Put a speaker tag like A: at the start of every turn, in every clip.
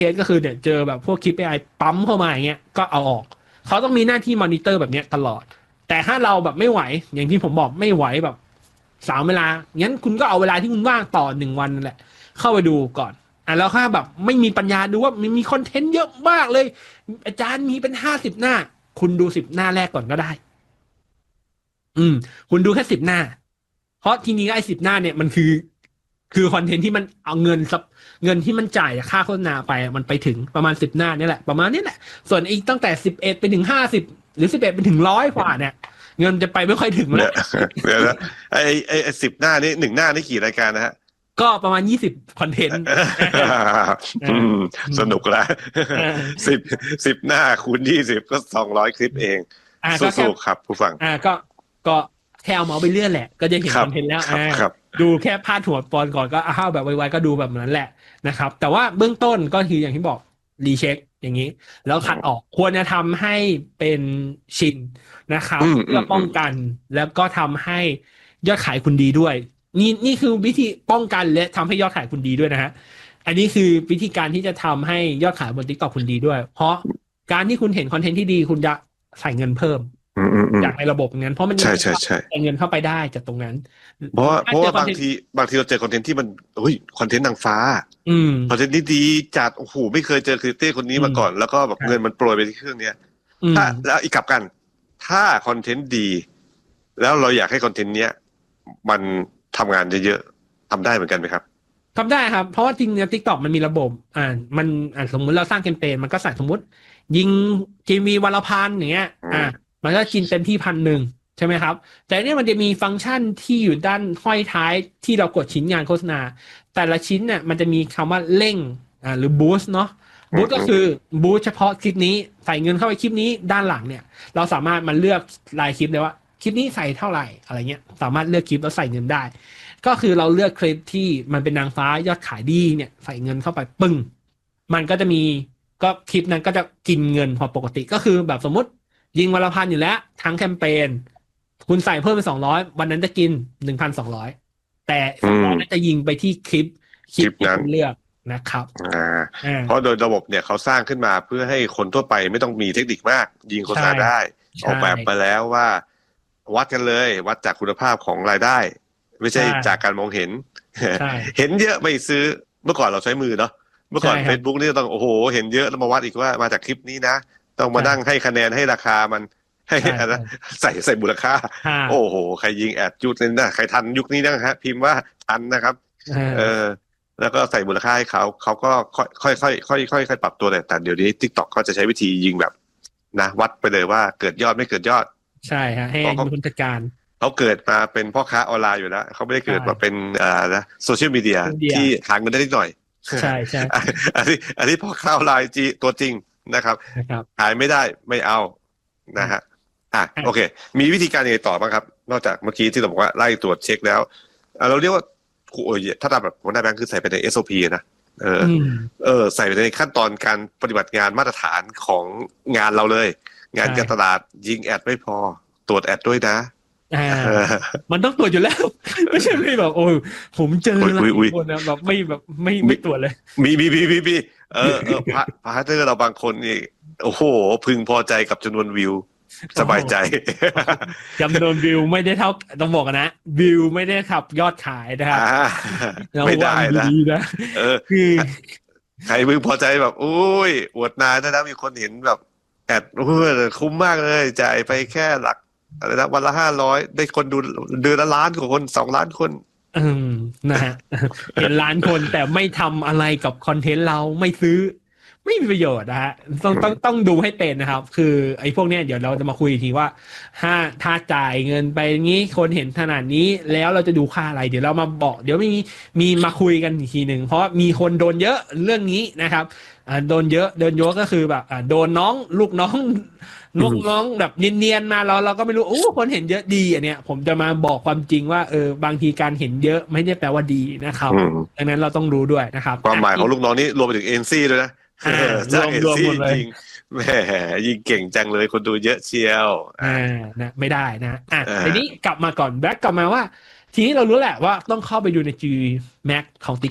A: สก็คือเนี่ยเจอแบบพวกคลิป AI ปั๊มเข้ามาอย่างเงี้ยก็เอาออกเขาต้องมีหน้าที่มอนิเตอร์แบบเนี้ยตลอดแต่ถ้าเราแบบไม่ไหวอย่างที่ผมบอกไม่ไหวแบบ3 เวลางั้นคุณก็เอาเวลาที่คุณว่างต่อ1 วันนั่นแหละเข้าไปดูก่อนแล้วถ้าแบบไม่มีปัญญาดูว่ามันมีคอนเทนต์เยอะมากเลยอาจารย์มีเป็น50 หน้าคุณดู10 หน้าแรกก่อนก็ได้ อืมคุณดูแค่10 หน้าเพราะทีนี้ไอ้10 หน้าเนี่ยมันคือคอนเทนต์ที่มันเอาเงินที่มันจ่ายค่าโฆษณาไปมันไปถึงประมาณ10 หน้านี่แหละประมาณนี้แหละส่วนอีกตั้งแต่11ไปถึง50หรือ11ไปถึง100กว่าเนี่ยเงินจะไปไม่ค่อยถึงแล้
B: เนี่
A: ว
B: ยเดี๋ยวนะไอ้10 หน้านี่1 หน้านี่กี่รายการนะฮะ
A: ก็ประมาณ20คอนเทนต์
B: อืมสนุกละ
A: อ่า
B: สิบ10 หน้าคูณ20ก็200 คลิปเอง
A: ก็แค่
B: สู้ๆครับผู้ฟัง
A: ก็แค่เอาเมาส์ไปเลื่อนแหละก็จะเห็น
B: ครั
A: ค
B: บ
A: อนเทนต์แล้ว
B: ครับ
A: ดูแค่พาดหัวปอนก่อนก็อ้าวแบบไวๆก็ดูแบบนั้นแหละนะครับแต่ว่าเบื้องต้นก็คืออย่างที่บอกรีเช็คอย่างนี้แล้วคัดออกควรจะทำให้เป็นชินนะครับเพื่อป้องกันแล้วก็ทำให้ยอดขายคุณดีด้วยนี่คือวิธีป้องกันและทำให้ยอดขายคุณดีด้วยนะฮะอันนี้คือวิธีการที่จะทำให้ยอดขายบน TikTok คุณดีด้วยเพราะการที่คุณเห็นคอนเทนต์ที่ดีคุณจะใส่เงินเพิ่มจากในระบบงั้นเพราะมัน
B: ใช่ใช่ใช่
A: ใส่เงินเข้าไปได้จากตรงนั้น
B: เพราะว่าบางทีเราเจอคอนเทนต์ที่มันคอนเทนต์นางฟ้าคอนเทนต์ที่ดีจัดโอ้โหไม่เคยเจอครีเอเตอร์คนนี้มาก่อนแล้วก็แบบเงินมันโปรยไปที่เครื่องเนี้ยถ้าแล้วอีกกลับกันถ้าคอนเทนต์ดีแล้วเราอยากให้คอนเทนต์เนี้ยมันทำงานเยอะๆทำได้เหมือนกันไหมครับ
A: ทำได้ครับเพราะว่าจริงๆ TikTok มันมีระบบมันสมมุติเราสร้างแคมเปญมันก็ใส่สมมุติยิงทีวีวันละ1,000อย่างเงี้ยมันก็กินเต็มที่1,000ใช่ไหมครับแต่เนี่ยมันจะมีฟังก์ชันที่อยู่ด้านห้อยท้ายที่เรากดชิ้นงานโฆษณาแต่ละชิ้นเนี่ยมันจะมีคำว่าเร่งหรือบูสต์เนาะบูสต์ก็คือบูสต์เฉพาะคลิปนี้ใส่เงินเข้าไปคลิปนี้ด้านหลังเนี่ยเราสามารถมันเลือกรายคลิปเลยว่าคลิปนี้ใส่เท่าไหร่อะไรเงี้ยสามารถเลือกคลิปแล้วใส่เงินได้ก็คือเราเลือกคลิปที่มันเป็นนางฟ้ายอดขายดีเนี่ยใส่เงินเข้าไปปึ้งมันก็จะมีก็คลิปนั้นก็จะกินเงินพอปกติก็คือแบบสมมติยิงวันละ1,000อยู่แล้วทั้งแคมเปญคุณใส่เพิ่มเป็น200วันนั้นจะกิน1,200แต่200นั้นจะยิงไปที่คลิปที่คุณเลือกนะครับ
B: เพราะโดยระบบเนี่ยเขาสร้างขึ้นมาเพื่อให้คนทั่วไปไม่ต้องมีเทคนิคมากยิงโฆษณาได้ออกแบบไปแล้วว่าวัดกันเลยวัดจากคุณภาพของรายได้ไม่ใช่จากการมองเห็นเห็นเยอะไม่ซื้อเมื่อก่อนเราใช้มือเนาะเมื่อก่อน Facebook นี่ต้องโอ้โหเห็นเยอะแล้วมาวัดอีกว่ามาจากคลิปนี้นะต้องมานั่งให้คะแนนให้ราคามันให้ใส่มูลค่าโอ้โหใครยิงแอดยุคนี้นะใครทันยุคนี้นะฮะพิมพ์ว่าทันนะครับแล้วก็ใส่มูลค่าให้เขาก็ค่อยปรับตัวแต่เดี๋ยวนี้ TikTok ก็จะใช้วิธียิงแบบนะวัดไปเลยว่าเกิดยอดไม่เกิดยอด
A: ใช่ฮะให้คนจัดการ
B: เขาเกิดมาเป็นพ่อค้าออนไลน์อยู่แล้วเขาไม่ได้เกิดมาเป็นโซเชียลมีเดียที่หาเงินได้นิดหน่อย
A: ใช่ใช่
B: อันนี้พ่อค้าออนไลน์ตัวจริงนะครับขายไม่ได้ไม่เอานะฮะโอเคมีวิธีการยังไงต่อบ้างครับนอกจากเมื่อกี้ที่เราบอกว่าไล่ตรวจเช็คแล้วเราเรียกว่าถ้าตามแบบหัวหน้าแบงค์คือใส่ไปใน SOP นะใส่ไปในขั้นตอนการปฏิบัติงานมาตรฐานของงานเราเลยงานการตลาดยิงแอดไม่พอตรวจแอดด้วยนะ
A: มันต้องตรวจอยู่แล้วไม่ใช่ไม่แบบโอ้ผมเจอหลายคนนะแบบไม่ตรวจเลย
B: มีพาร์ทเนอร์เราบางคนนี่โอ้โหพึงพอใจกับจำนวนวิวสบายใจ
A: จำนวนวิวไม่ได้เท่าต้องบอกนะวิวไม่ได้ขับยอดขายนะครับ
B: ไม่ได้นะคือใครพึงพอใจแบบโอ้ยอวดนายนะมีคนเห็นแบบแอดคุ้มมากเลยจ่ายไปแค่หลักอะไรนะวันละ500ได้คนดูเดือนละล้านกว่าคน2 ล้านคน
A: นะฮะเห็นล้านคนแต่ไม่ทำอะไรกับคอนเทนต์เราไม่ซื้อไม่มีประโยชน์นะฮะต้องดูให้เป็นนะครับคือไอ้พวกเนี้ยเดี๋ยวเราจะมาคุยทีว่าถ้าจ่ายเงินไปงี้คนเห็นขนาดนี้แล้วเราจะดูค่าอะไรเดี๋ยวเรามาบอกเดี๋ยวมีมาคุยกันอีกทีหนึ่งเพราะมีคนโดนเยอะเรื่องนี้นะครับโดนเยอะก็คือแบบโดนลูกน้องแบบเนียนๆมาเราก็ไม่รู้คนเห็นเยอะดีอันเนี้ยผมจะมาบอกความจริงว่าบางทีการเห็นเยอะไม่ได้แปลว่าดีนะครับดังนั้นเราต้องรู้ด้วยนะครับ
B: ความหมายของลูกน้องนี้รวมไปถึงเอ็นซี่ด้วยนะจ้างเอ็นซี่ยิงแหมยิงเก่งจังเลยคนดูเยอะเชียว
A: นะไม่ได้นะทีนี้กลับมาก่อนแบ็คกลับมาว่าทีนี้เรารู้แหละว่าต้องเข้าไปดูใน G Max ของ TikTok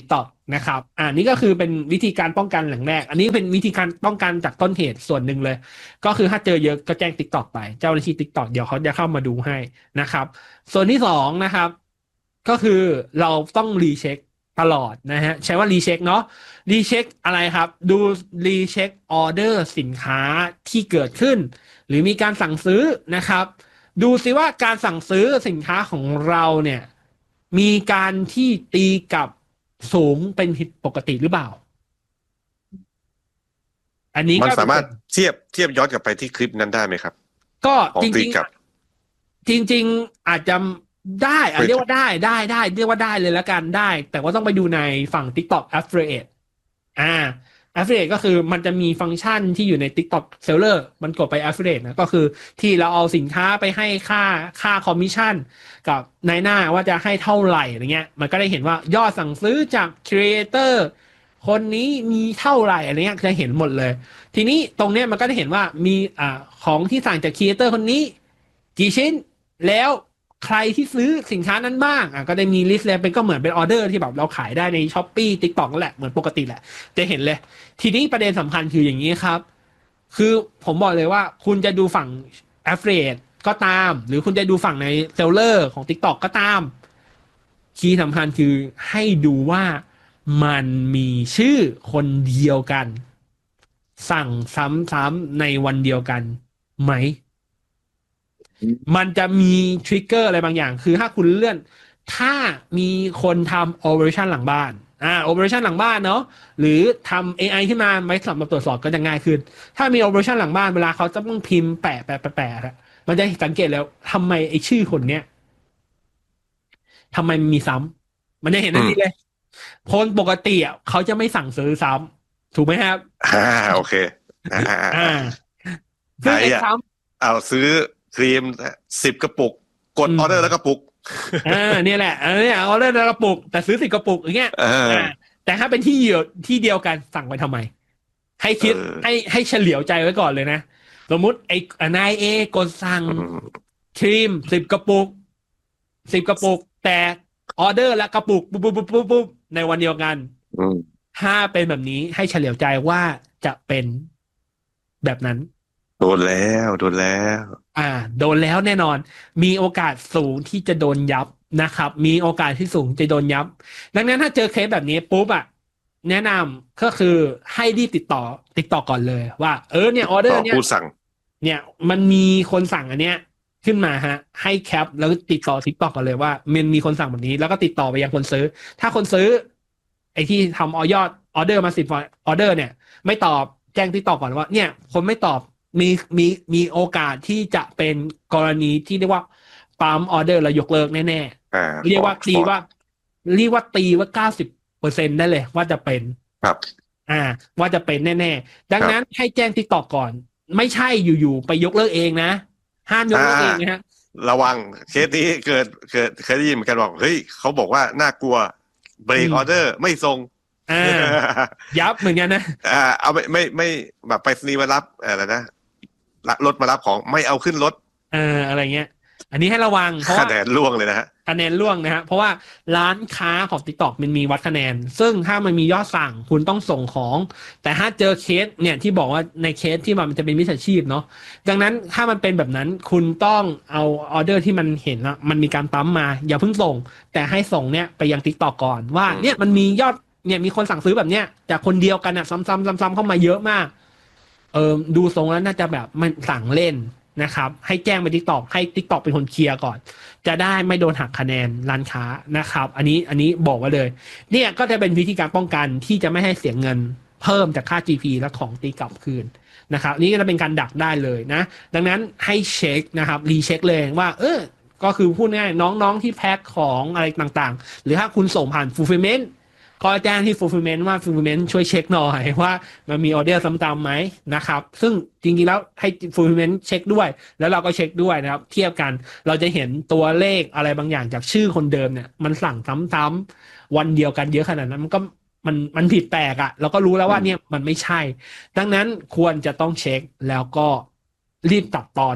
A: นะครับนี่ก็คือเป็นวิธีการป้องกันหลังแรกอันนี้เป็นวิธีการป้องกันจากต้นเหตุส่วนหนึ่งเลยก็คือถ้าเจอเยอะก็แจ้ง TikTok ไปเจ้าหน้าที่ TikTok เดี๋ยวเขาจะเข้ามาดูให้นะครับส่วนที่สองนะครับก็คือเราต้องรีเช็คตลอดนะฮะใช้ว่ารีเช็คเนาะรีเช็คอะไรครับดูรีเช็คออเดอร์สินค้าที่เกิดขึ้นหรือมีการสั่งซื้อนะครับดูซิว่าการสั่งซื้อสินค้าของเราเนี่ยมีการที่ตีกลับสูงเป็นผิดปกติหรือเปล่าอันนี้
B: มัน
A: ก็
B: สามารถเทียบย้อนกลับไปที่คลิปนั้นได้ไหมครับ
A: ก็
B: ของ
A: จ
B: ตี
A: ริง
B: กลับ
A: ๆจริงๆอาจจะได้เรียกว่าได้เรียกว่าได้เลยแล้วกันได้แต่ว่าต้องไปดูในฝั่ง TikTok Affiliate Affiliate ก็คือมันจะมีฟังก์ชันที่อยู่ใน TikTok Seller มันกดไป Affiliate นะก็คือที่เราเอาสินค้าไปให้ค่าคอมมิชชั่นกับนายหน้าว่าจะให้เท่าไหร่อะไรเงี้ยมันก็ได้เห็นว่ายอดสั่งซื้อจาก Creator คนนี้มีเท่าไหร่อะไรเงี้ยจะเห็นหมดเลยทีนี้ตรงเนี้ยมันก็จะเห็นว่ามีของที่สั่งจาก Creator คนนี้กี่ชิ้นแล้วใครที่ซื้อสินค้านั้นบ้างก็ได้มีลิสต์เลยเป็นก็เหมือนเป็นออเดอร์ที่แบบเราขายได้ใน Shopee TikTok นั่นแหละเหมือนปกติแหละจะเห็นเลยทีนี้ประเด็นสำคัญคืออย่างนี้ครับคือผมบอกเลยว่าคุณจะดูฝั่ง Affiliate ก็ตามหรือคุณจะดูฝั่งใน Seller ของ TikTok ก็ตามคีย์สำคัญคือให้ดูว่ามันมีชื่อคนเดียวกันสั่งซ้ำๆในวันเดียวกันไหมมันจะมีทริกเกอร์อะไรบางอย่างคือถ้าคุณเลื่อนถ้ามีคนทำ operation หลังบ้านoperation หลังบ้านเนาะหรือทำ AI ขึ้นมาไว้สำหรับตรวจสอบก็จะง่ายขึ้นถ้ามี operation หลังบ้านเวลาเขาจะต้องพิมพ์แปะมันจะสังเกตแล้วทำไมไอ้ชื่อคนเนี้ยทำไมมีซ้ำมันจะเห็นทันทีเลยคนปกติเขาจะไม่สั่งซื้อซ้ำถูกไหมครับ
B: โอเค
A: ซึ่งไอ้ซ้ำ
B: เอาซื้อครีม10 กระปุกกดออเดอร์แล้วกระปุก
A: เนี่ยแหละเนี่ยออเดอร์แล้วกระปุกแต่ซื้อ10 กระปุกอย่างเงี้ยแต่ถ้าเป็นที่เดียวกันสั่งไปทำไมให้คิดให้เฉลียวใจไว้ก่อนเลยนะสมมุติไอ้นายเอกดสั่งครีม10 กระปุกแต่ออเดอร์และกระปุกปุ๊บในวันเดียวกันถ้าเป็นแบบนี้ให้เฉลียวใจว่าจะเป็นแบบนั้น
B: โดนแล้วโดน
A: แล้วแน่นอนมีโอกาสสูงที่จะโดนยับนะครับมีโอกาสที่สูงจะโดนยับดังนั้นถ้าเจอเคสแบบนี้ปุ๊บแนะนำก็คือให้รีบติดต่อก่อนเลยว่าเนี่ยออเดอร์เนี่ย
B: ผู้สั่ง
A: เนี่ยมันมีคนสั่งอันเนี้ยขึ้นมาฮะให้แคปแล้วติดต่อTikTokกันเลยว่ามันมีคนสั่งแบบนี้แล้วก็ติดต่อไปยังคนซื้อถ้าคนซื้อไอ้ที่ทำออเดอร์มา10 ออเดอร์เนี่ยไม่ตอบแจ้งTikTokก่อนว่าเนี่ยคนไม่ตอบมีโอกาสที่จะเป็นกรณีที่เรียกว่าปั๊มออเดอร์แล้วยกเลิกแน่ๆเรียกว่าตีว่า90%ได้เลยว่าจะเป็น
B: ครับ
A: ว่าจะเป็นแน่ๆดังนั้นให้แจ้งTikTokก่อนไม่ใช่อยู่ๆไปยกเลิกเองนะห้ามยกเลิกเองนะฮะ
B: ระวังเคสนี้เกิดเคยได้ยินเหมือนกันบอกเฮ้ยเขาบอกว่าน่ากลัวเบรกออเดอร์ไม่ส่ง
A: ยับเหมือนกันนะ
B: เอาไม่แบบไปสนีมารับอะไรนะรถมารับของไม่เอาขึ้นรถ
A: อะไรเงี้ยอันนี้ให้ระวังเพราะ
B: คะแนนล่วงเลยนะฮะ
A: คะแนนล่วงนะฮะเพราะว่าร้านค้าของ TikTok มันมีวัดคะแนนซึ่งถ้ามันมียอดสั่งคุณต้องส่งของแต่ถ้าเจอเคสเนี่ยที่บอกว่าในเคสที่มันจะเป็นมิจฉาชีพเนาะดังนั้นถ้ามันเป็นแบบนั้นคุณต้องเอาออเดอร์ที่มันเห็นนะมันมีการปั๊มมาอย่าเพิ่งส่งแต่ให้ส่งเนี่ยไปยัง TikTok ก่อนว่าเนี่ยมันมียอดเนี่ยมีคนสั่งซื้อแบบเนี้ยจากคนเดียวกันซ้ำเข้ามาเยอะมากดูทรงแล้วน่าจะแบบมันสั่งเล่นนะครับให้แจ้งไป TikTok ให้ TikTok เป็นคนเคลียร์ก่อนจะได้ไม่โดนหักคะแนนร้านค้านะครับอันนี้บอกไว้เลยเนี่ยก็จะเป็นวิธีการป้องกันที่จะไม่ให้เสียเงินเพิ่มจากค่า GP และของตีกลับคืนนะครับนี่ก็จะเป็นการดักได้เลยนะดังนั้นให้เช็คนะครับรีเช็คเลยว่าก็คือพูดง่ายน้องๆที่แพ็คของอะไรต่างๆหรือถ้าคุณส่งผ่าน fulfillmentก็แจ้งที่ fulfillment ว่า fulfillment ช่วยเช็คหน่อยว่ามันมีออเดอร์ซ้ำๆไหมนะครับซึ่งจริงๆแล้วให้ fulfillment เช็คด้วยแล้วเราก็เช็คด้วยนะครับเทียบกันเราจะเห็นตัวเลขอะไรบางอย่างจากชื่อคนเดิมเนี่ยมันสั่งซ้ำๆวันเดียวกันเยอะขนาดนั้นมันผิดแปลกเราก็รู้แล้วว่าเนี่ยมันไม่ใช่ดังนั้นควรจะต้องเช็คแล้วก็รีบตัดตอน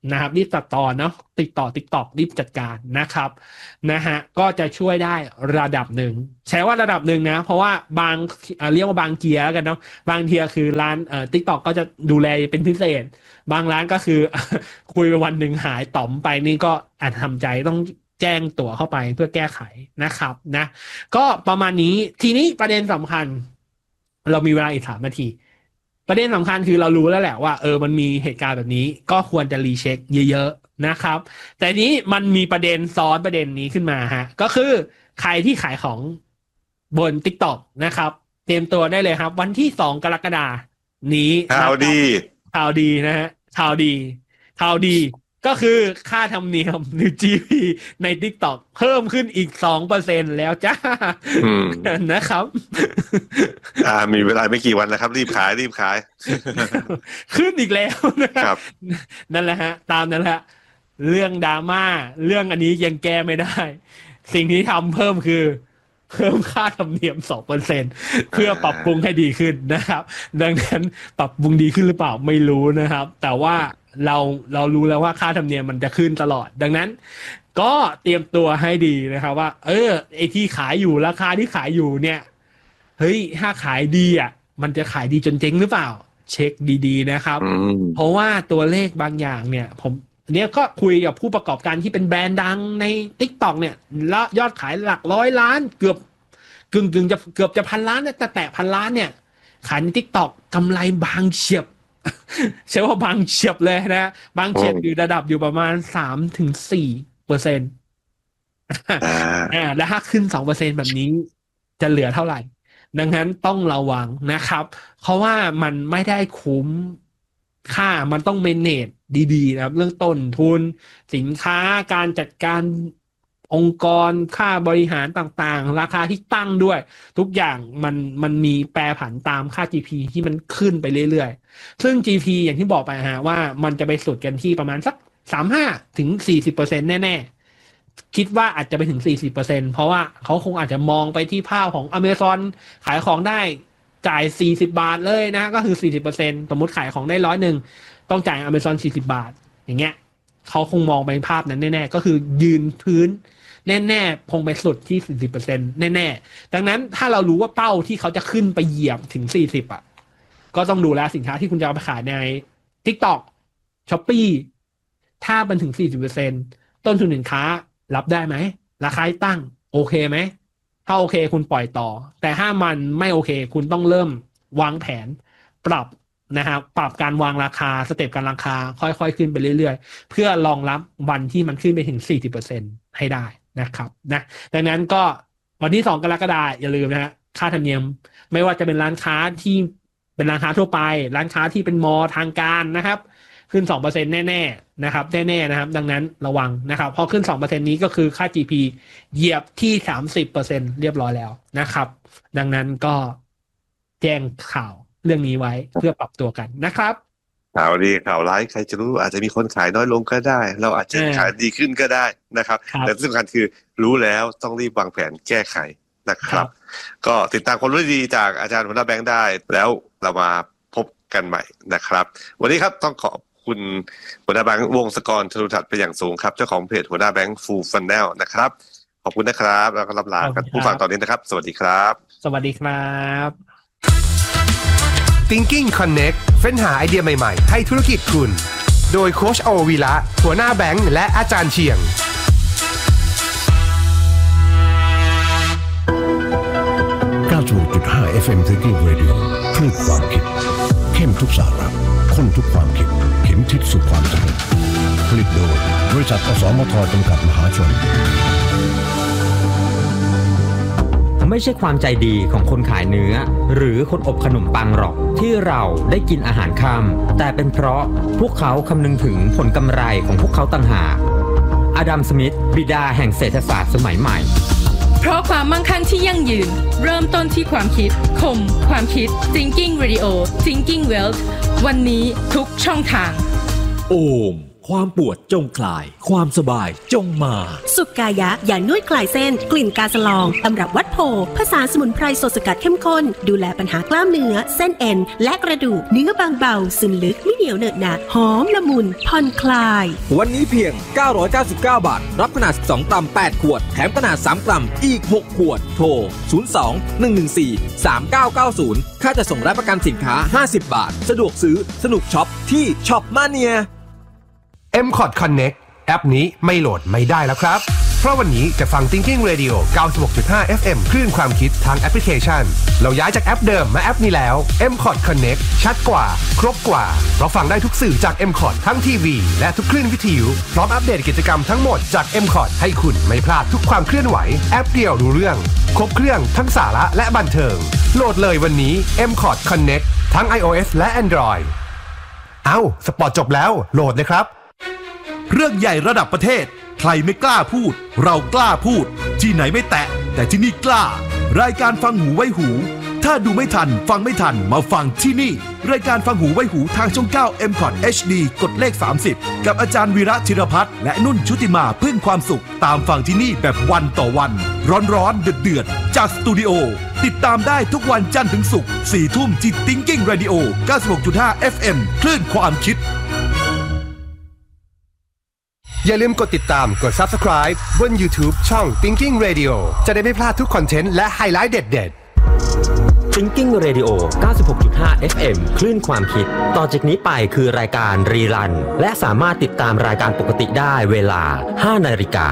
A: นะครับรีบตัดตอนเนาะติดต่อ TikTok รีบจัดการนะครับนะฮะก็จะช่วยได้ระดับหนึ่งใช้ว่าระดับหนึ่งนะเพราะว่าบางเรียกว่าบางเทียร์กันเนาะบางเทียร์คือร้านTikTok ก็จะดูแลเป็นพิเศษบางร้านก็คือ คุยไปวันหนึ่งหายต่อมไปนี่ก็อาจทำใจต้องแจ้งตั๋วเข้าไปเพื่อแก้ไขนะครับนะก็ประมาณนี้ทีนี้ประเด็นสำคัญเรามีเวลาอีก3 นาทีประเด็นสำคัญคือเรารู้แล้วแหละว่ามันมีเหตุการณ์แบบนี้ก็ควรจะรีเช็คเยอะๆนะครับแต่นี้มันมีประเด็นซ้อนประเด็นนี้ขึ้นมาฮะก็คือใครที่ขายของบน TikTok นะครับเตรียมตัวได้เลยครับวันที่2 กรกฎาคมนี้ข่าวดีนะฮะข่าวดีก็คือค่าธรรมเนียมหรือ GP ใน TikTok เพิ่มขึ้นอีก 2% แล้วจ้านะครับ
B: มีเวลาไม่กี่วันนะครับรีบขาย
A: ขึ้นอีกแล้วนะครับนั่นแหละฮะตามนั้นแหละเรื่องดราม่าเรื่องอันนี้ยังแก้ไม่ได้สิ่งที่ทำเพิ่มคือเพิ่มค่าธรรมเนียม 2% เพื่อปรับปรุงให้ดีขึ้นนะครับดังนั้นปรับปรุงดีขึ้นหรือเปล่าไม่รู้นะครับแต่ว่าเรารู้แล้วว่าค่าธรรมเนียมมันจะขึ้นตลอดดังนั้นก็เตรียมตัวให้ดีนะครับว่าไอ้ที่ขายอยู่ราคาที่ขายอยู่เนี่ยเฮ้ยถ้าขายดีอ่ะมันจะขายดีจนเจ๊งหรือเปล่าเช็คดีๆนะครับเพราะว่าตัวเลขบางอย่างเนี่ยผมเนี่ยก็คุยกับผู้ประกอบการที่เป็นแบรนด์ดังใน TikTok เนี่ยแล้วยอดขายหลัก100 ล้านเกือบจะเกือบจะ1,000 ล้านแต่แตะ1,000 ล้านเนี่ยขายใน TikTok กำไรบางเฉียบใช่ว่าบางเฉียบเลยนะบางเฉียบอยู่ระดับอยู่ประมาณ 3-4% แล้วถ้าขึ้น 2% แบบนี้จะเหลือเท่าไหร่ดังนั้นต้องระวังนะครับเพราะว่ามันไม่ได้คุ้มค่ามันต้องเมเนจดีๆนะครับเรื่องต้นทุนสินค้าการจัดการองค์กรค่าบริหารต่างๆราคาที่ตั้งด้วยทุกอย่างมันมีแปรผันตามค่า GP ที่มันขึ้นไปเรื่อยๆซึ่ง GP อย่างที่บอกไปฮะว่ามันจะไปสุดกันที่ประมาณสัก 35-40% แน่ๆคิดว่าอาจจะไปถึง 40% เพราะว่าเขาคงอาจจะมองไปที่ภาพของ Amazon ขายของได้จ่าย40 บาทเลยนะก็คือ 40% สมมุติขายของได้100ต้องจ่าย Amazon 40 บาทอย่างเงี้ยเขาคงมองไปภาพนั้นแน่ๆก็คือยืนพื้นแน่ๆคงไปสุดที่ 40% แน่ๆดังนั้นถ้าเรารู้ว่าเป้าที่เขาจะขึ้นไปเหยียบถึง40อ่ะก็ต้องดูแลสินค้าที่คุณจะเอาไปขายใน TikTok Shopee ถ้ามันถึง 40% ต้นทุนสินค้ารับได้ไหมราคาตั้งโอเคไหมถ้าโอเคคุณปล่อยต่อแต่ถ้ามันไม่โอเคคุณต้องเริ่มวางแผนปรับนะครับปรับการวางราคาสเต็ปการราคาค่อยๆขึ้นไปเรื่อยๆเพื่อรองรับวันที่มันขึ้นไปถึง 40% ให้ได้นะครับนะดังนั้นก็วันที่2 กรกฎาคมอย่าลืมนะฮะค่าธรรมเนียมไม่ว่าจะเป็นร้านค้าที่เป็นร้านค้าทั่วไปร้านค้าที่เป็นมอทางการนะครับขึ้น 2% แน่ๆนะครับแน่ๆนะครับดังนั้นระวังนะครับพอขึ้น 2% นี้ก็คือค่า GP เหยียบที่ 30% เรียบร้อยแล้วนะครับดังนั้นก็แจ้งข่าวเรื่องนี้ไว้เพื่อปรับตัวกันนะครับ
B: ข่าวดีข่าวร้ายใครจะรู้อาจจะมีคนขายน้อยลงก็ได้เราอาจจะขายดีขึ้นก็ได้นะครับแต่ที่สำคัญคือรู้แล้วต้องรีบวางแผนแก้ไขนะครับก็ติดตามความรู้ดีจากอาจารย์หัวหน้าแบงค์ได้แล้วเรามาพบกันใหม่นะครับวันนี้ครับต้องขอบคุณหัวหน้าแบงค์วงศกร ธนุทัศน์เป็นอย่างสูงครับเจ้าของเพจหัวหน้าแบงค์ฟูลฟันแนลนะครับขอบคุณนะครับแล้วก็รับลากันผู้ฟังตอนนี้นะครับสวัสดีครับ
A: สวัสดีครับ
C: Thinking Connect เฟ้นหาไอเดียใหม่ๆให้ธุรกิจคุณโดยโค้ชโอวีระหัวหน้าแบงค์และอาจารย์เชียง
D: 96.5 FM Thinking Radio คลื่นความคิดเข้มทุกสาระข้นทุกความคิดเข็มทิศสู่ความสำเร็จผลิตโดยบริษัทอสมทจำกัดมหาชน
E: ไม่ใช่ความใจดีของคนขายเนื้อหรือคนอบขนมปังหรอกที่เราได้กินอาหารค่ำแต่เป็นเพราะพวกเขาคำนึงถึงผลกำไรของพวกเขาต่างหากอดัม สมิธบิดาแห่งเศรษฐศาสตร์สมัยใหม่
F: เพราะความมั่งคั่งที่ยั่งยืนเริ่มต้นที่ความคิดคมความคิด Thinking Radio Thinking Wealth วันนี้ทุกช่องทาง
G: โอมความปวดจงคลายความสบายจงมา
H: สุกายะยานวดคลายเส้นกลิ่นกาสลองตำรับวัดโพผสานสมุนไพรสดสกัดเข้มข้นดูแลปัญหากล้ามเนื้อเส้นเอ็นและกระดูกเนื้อบางเบาซึมลึกไม่เหนียวเหนอะหนะหอมละมุนผ่อนคลาย
G: วันนี้เพียง999 บาทรับขนาด12กรัม8ขวดแถมขนาด3กรัมอีก6ขวดโทร02-114-3990ค่าจะส่งและประกันสินค้า50 บาทสะดวกซื้อสนุกช็อปที่ช็อปมาเนีย
C: MCOT Connect แอปนี้ไม่โหลดไม่ได้แล้วครับเพราะวันนี้จะฟัง Thinking Radio 96.5 FM คลื่นความคิดทางแอปพลิเคชันเราย้ายจากแอปเดิมมาแอปนี้แล้ว MCOT Connect ชัดกว่าครบกว่าเพราะฟังได้ทุกสื่อจาก MCOT ทั้งทีวีและทุกคลื่นวิทยุพร้อมอัปเดตกิจกรรมทั้งหมดจาก MCOT ให้คุณไม่พลาดทุกความเคลื่อนไหวแอปเดียวรู้เรื่องครบเครื่องทั้งสาระและบันเทิงโหลดเลยวันนี้ MCOT Connect ทั้ง iOS และ Android สปอร์ตจบแล้วโหลดเลยครับ
I: เรื่องใหญ่ระดับประเทศใครไม่กล้าพูดเรากล้าพูดที่ไหนไม่แตะแต่ที่นี่กล้ารายการฟังหูไว้หูถ้าดูไม่ทันฟังไม่ทันมาฟังที่นี่รายการฟังหูไว้หูทางช่อง 9 MCOT HD กดเลข30กับอาจารย์วีระธีรพัฒน์และนุ่นชุติมาพึ่งความสุขตามฟังที่นี่แบบวันต่อวันร้อนๆเดือดๆจากสตูดิโอติดตามได้ทุกวันจันทร์ถึงศุกร์ 4 ทุ่มที่ Thinking Radio 96.5 FM คลื่นความคิด
C: อย่าลืมกดติดตามกด Subscribe บน YouTube ช่อง Thinking Radio จะได้ไม่พลาดทุกคอนเทนต์และไฮไลท์เด็ด
E: ๆ Thinking Radio 96.5 FM คลื่นความคิดต่อจากนี้ไปคือรายการรีรันและสามารถติดตามรายการปกติได้เวลา 5 นาฬิกา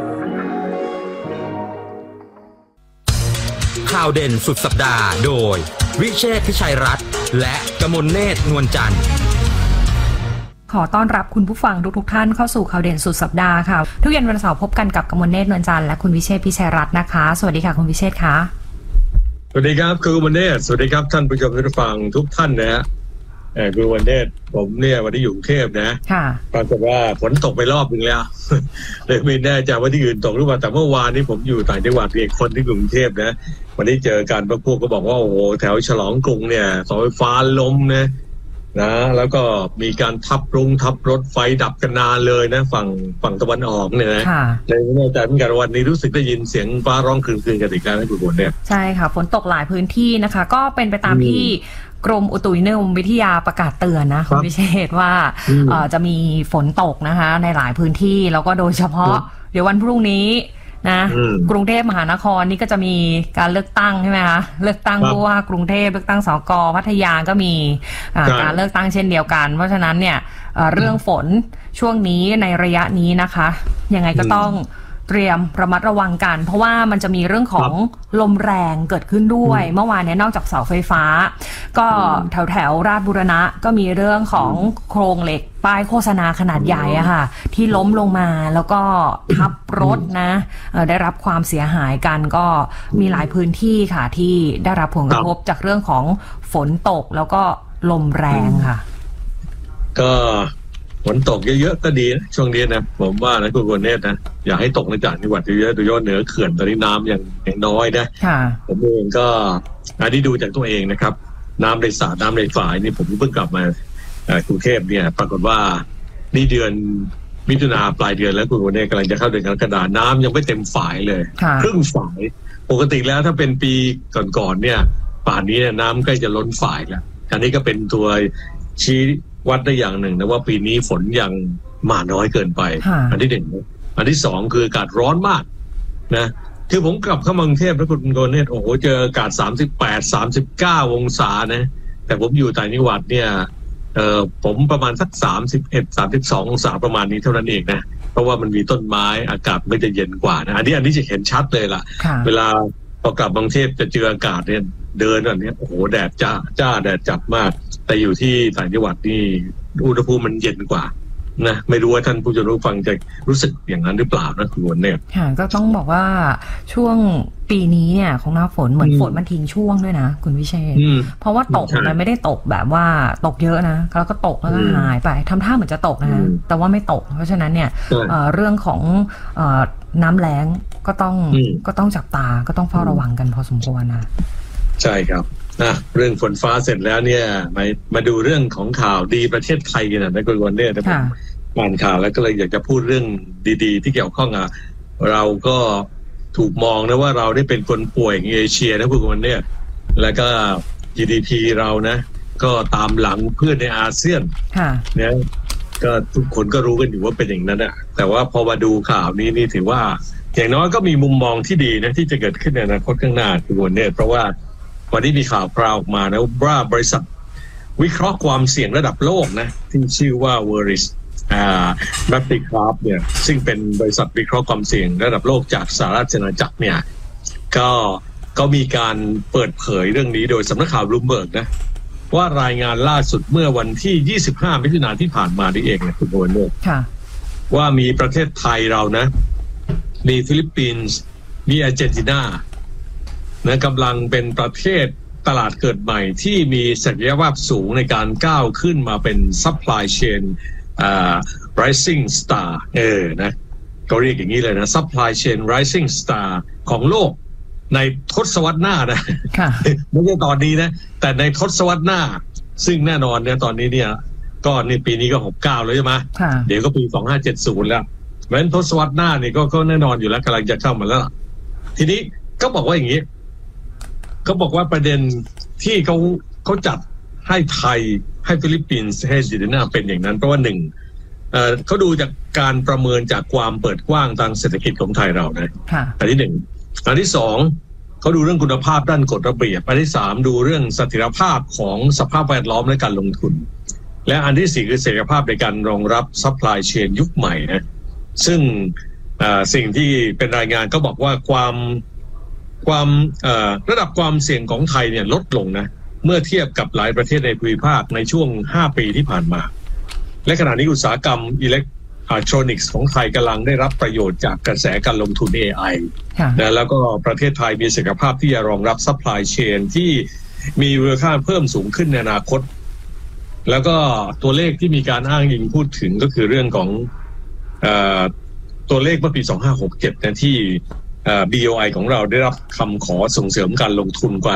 E: ข่าวเด่นสุดสัปดาห์โดยวิเชษฐ์พิชัยรัตน์และกมลเนตรนวลจันทร์
J: ขอต้อนรับคุณผู้ฟังทุกท่านเข้าสู่ข่าวเด่นสุดสัปดาห์ค่ะทุกเย็นวันเสาร์พบกันกับกมลเนตรนวลจันทร์และคุณวิเชษฐ์พิชัยรัตน์นะคะสวัสดีค่ะคุณวิเชษฐ์ค่ะ
K: สวัสดีครับคุณกมลเนตรสวัสดีครับท่านผู้ชมผู้ฟังทุกท่านนะฮะคุณกมลเนตรผมเนี่ยวันนี้อยู่กรุงเทพนะค่ะปรากฏว่าฝนตกไปรอบนึงแล้ว เลยไม่แน่ใจว่าที่อื่นตกหรือเปล่าแต่เมื่อวานนี้ผมอยู่ต่างจังหวัดเรียกคนที่กรุงเทพนะวันนี้เจอกันพวกก็บอกว่าโอ้โหแถวฉลองกรุงเนี่ยเสาไฟฟ้าล้มนะแล้วก็มีการทับรถไฟดับกันนานเลยนะฝั่งตะวันออกเนี่ยนะในไม่แน่ใจเหมือนกันวันนี้รู้สึกได้ยินเสียงฟ้าร้องครึ้นกันอีกแล้วนะคุณฝนเนี่ย
J: ใช่ค่ะฝนตกหลายพื้นที่นะคะก็เป็นไปตามที่กรมอุตุนิยมวิทยาประกาศเตือนนะคุณพิเชษว่าจะมีฝนตกนะคะในหลายพื้นที่แล้วก็โดยเฉพาะเดี๋ยววันพรุ่งนี้นะกรุงเทพมหานครนี่ก็จะมีการเลือกตั้งใช่ไหมคะเลือกตั้งผู้ว่ากรุงเทพเลือกตั้งสก.พัทยาก็มีการเลือกตั้งเช่นเดียวกันเพราะฉะนั้นเนี่ยเรื่องฝนช่วงนี้ในระยะนี้นะคะยังไงก็ต้องเตรียมระมัดระวังกันเพราะว่ามันจะมีเรื่องของลมแรงเกิดขึ้นด้วยเมื่อวานนี้นอกจากเสาไฟฟ้าก็แถวราชบุรณะก็มีเรื่องของโครงเหล็กป้ายโฆษณาขนาดใหญ่อะค่ะที่ล้มลงมาแล้วก็ทับรถนะได้รับความเสียหายกันก็มีหลายพื้นที่ค่ะที่ได้รับผลกระทบจากเรื่องของฝนตกแล้วก็ลมแรงค่ะ
K: ก็ฝนตกเยอะๆก็ดีนะช่วงนี้นะผมว่านะคุณกนเนตนะอยากให้ตกในจังหวัดเยอะๆโดยเฉพาะเหนือเขื่อนตอนนี้น้ำอย่างน้อยนะผมเองก็อันนี้ดูจากตัวเองนะครับน้ำในสระน้ำในฝายนี่ผมเพิ่งกลับมากรุงเทพเนี่ยปรากฏว่านี่เดือนมิถุนาปลายเดือนแล้วคุณกนเนตกำลังจะเข้าเดือนกรกฎาคมน้ำยังไม่เต็มฝายเลยครึ่งฝายปกติแล้วถ้าเป็นปีก่อนๆเนี่ยป่านนี้น้ำใกล้จะล้นฝายแล้วอันนี้ก็เป็นตัวชี้วัดได้อย่างหนึ่งนะว่าปีนี้ฝนยังมาน้อยเกินไปอันที่หนึ่งอันที่สองคืออากาศร้อนมากนะคือผมกลับเข้ามากรุงเทพแล้วคุณโกเนตโอ้โหเจออากาศ38-39 องศานะแต่ผมอยู่ต่างจังหวัดเนี่ยผมประมาณสัก31-32 องศาประมาณนี้เท่านั้นเองนะเพราะว่ามันมีต้นไม้อากาศไม่จะเย็นกว่านะอันนี้จะเห็นชัดเลยล่ะเวลาพอกลับกรุงเทพจะเจออากาศเนี่ยเดินแบบนี้โอ้โหแดดจ้าแดดจัดมากแต่อยู่ที่ต่างจังหวัดนี่อุณหภูมิมันเย็นกว่านะไม่รู้ว่าท่านผู้ชมผู้ฟังจะรู้สึกอย่างนั้นหรือเปล่านะคุณวันเนี่ย
J: ก็ต้องบอกว่าช่วงปีนี้เนี่ยของหน้าฝนเหมือนฝนมันทิ้งช่วงด้วยนะคุณวิเชษฐ์เพราะว่าตกมันไม่ได้ตกแบบว่าตกเยอะนะแล้วก็ตกแล้วก็หายไปทำท่าเหมือนจะตกนะแต่ว่าไม่ตกเพราะฉะนั้นเนี่ยเรื่องของน้ำแล้งก็ต้องจับตาก็ต้องเฝ้าระวังกันพอสมควรนะ
K: ใช่ครับเรื่องฝนฟ้าเสร็จแล้วเนี่ยมาดูเรื่องของข่าวดีประเทศไทยกันนะคุณวันเนี่ยผมอ่านข่าวแล้วก็เลยอยากจะพูดเรื่องดีๆที่เกี่ยวข้องอ่ะเราก็ถูกมองนะว่าเราได้เป็นคนป่วยเอเชียนะพวกมันเนี่ยแล้วก็ GDP เรานะก็ตามหลังเพื่อนในอาเซียนเนี่ยก็ทุกคนก็รู้กันอยู่ว่าเป็นอย่างนั้นนะแต่ว่าพอมาดูข่าวนี้นี่ถือว่าอย่างน้อยก็มีมุมมองที่ดีนะที่จะเกิดขึ้นในอนาคตข้างหน้าทุกคนเนี่ยเพราะว่าวันนี้มีข่าวคราวออกมานะว่าบริษัทวิเคราะห์ความเสี่ยงระดับโลกนะที่ชื่อว่า Veris Matrixcraft เนี่ยซึ่งเป็นบริษัทวิเคราะห์ความเสี่ยงระดับโลกจากสหราชอาณาจักรเนี่ยก็มีการเปิดเผยเรื่องนี้โดยสำนักข่าวบลูมเบิร์กนะว่ารายงานล่าสุดเมื่อวันที่25มิถุนายนที่ผ่านมานี่เองนะคุณโอนเนี่ยว่ามีประเทศไทยเรานะมีฟิลิปปินส์มีอาร์เจนตินานะกำลังเป็นประเทศตลาดเกิดใหม่ที่มีศักยภาพสูงในการก้าวขึ้นมาเป็น supply chain rising star นะก็เรียกอย่างนี้เลยนะ supply chain rising star ของโลกในทศวรรษหน้านะไม่ใช่ตอนนี้นะแต่ในทศวรรษหน้าซึ่งแน่นอนเนี่ยตอนนี้เนี่ยก็ในปีนี้ก็69แล้วใช่ไหมเดี๋ยวก็ปี2570แล้วเพราะฉะนั้นทศวรรษหน้านี่ก็แน่นอนอยู่แล้วกำลังจะเข้ามาแล้วทีนี้ก็บอกว่าอย่างนี้เขาบอกว่าประเด็นที่เขาจัดให้ไทยให้ฟิลิปปินส์ให้อาร์เจนตินาเป็นอย่างนั้นเพราะว่าหนึ่งเขาดูจากการประเมินจากความเปิดกว้างทางเศรษฐกิจของไทยเรานะอันที่หนึ่งอันที่สองเขาดูเรื่องคุณภาพด้านกฎระเบียบอันที่สามดูเรื่องเสถียรภาพของสภาพแวดล้อมและการลงทุนและอันที่สี่คือเสถียรภาพในการรองรับซัพพลายเชนยุคใหม่นะซึ่งสิ่งที่เป็นรายงานก็บอกว่าความระดับความเสี่ยงของไทยเนี่ยลดลงนะเมื่อเทียบกับหลายประเทศในภูมิภาคในช่วง5ปีที่ผ่านมาและขณะนี้อุตสาหกรรมอิเล็กทรอนิกส์ของไทยกำลังได้รับประโยชน์จากกระแสการลงทุน AI แล้วก็ประเทศไทยมีศักยภาพที่จะรองรับซัพพลายเชนที่มีมูลค่าเพิ่มสูงขึ้นในอนาคตแล้วก็ตัวเลขที่มีการอ้างอิงพูดถึงก็คือเรื่องของตัวเลขเมื่อปี2567นะที่BOI ของเราได้รับคำขอส่งเสริมการลงทุนกว่า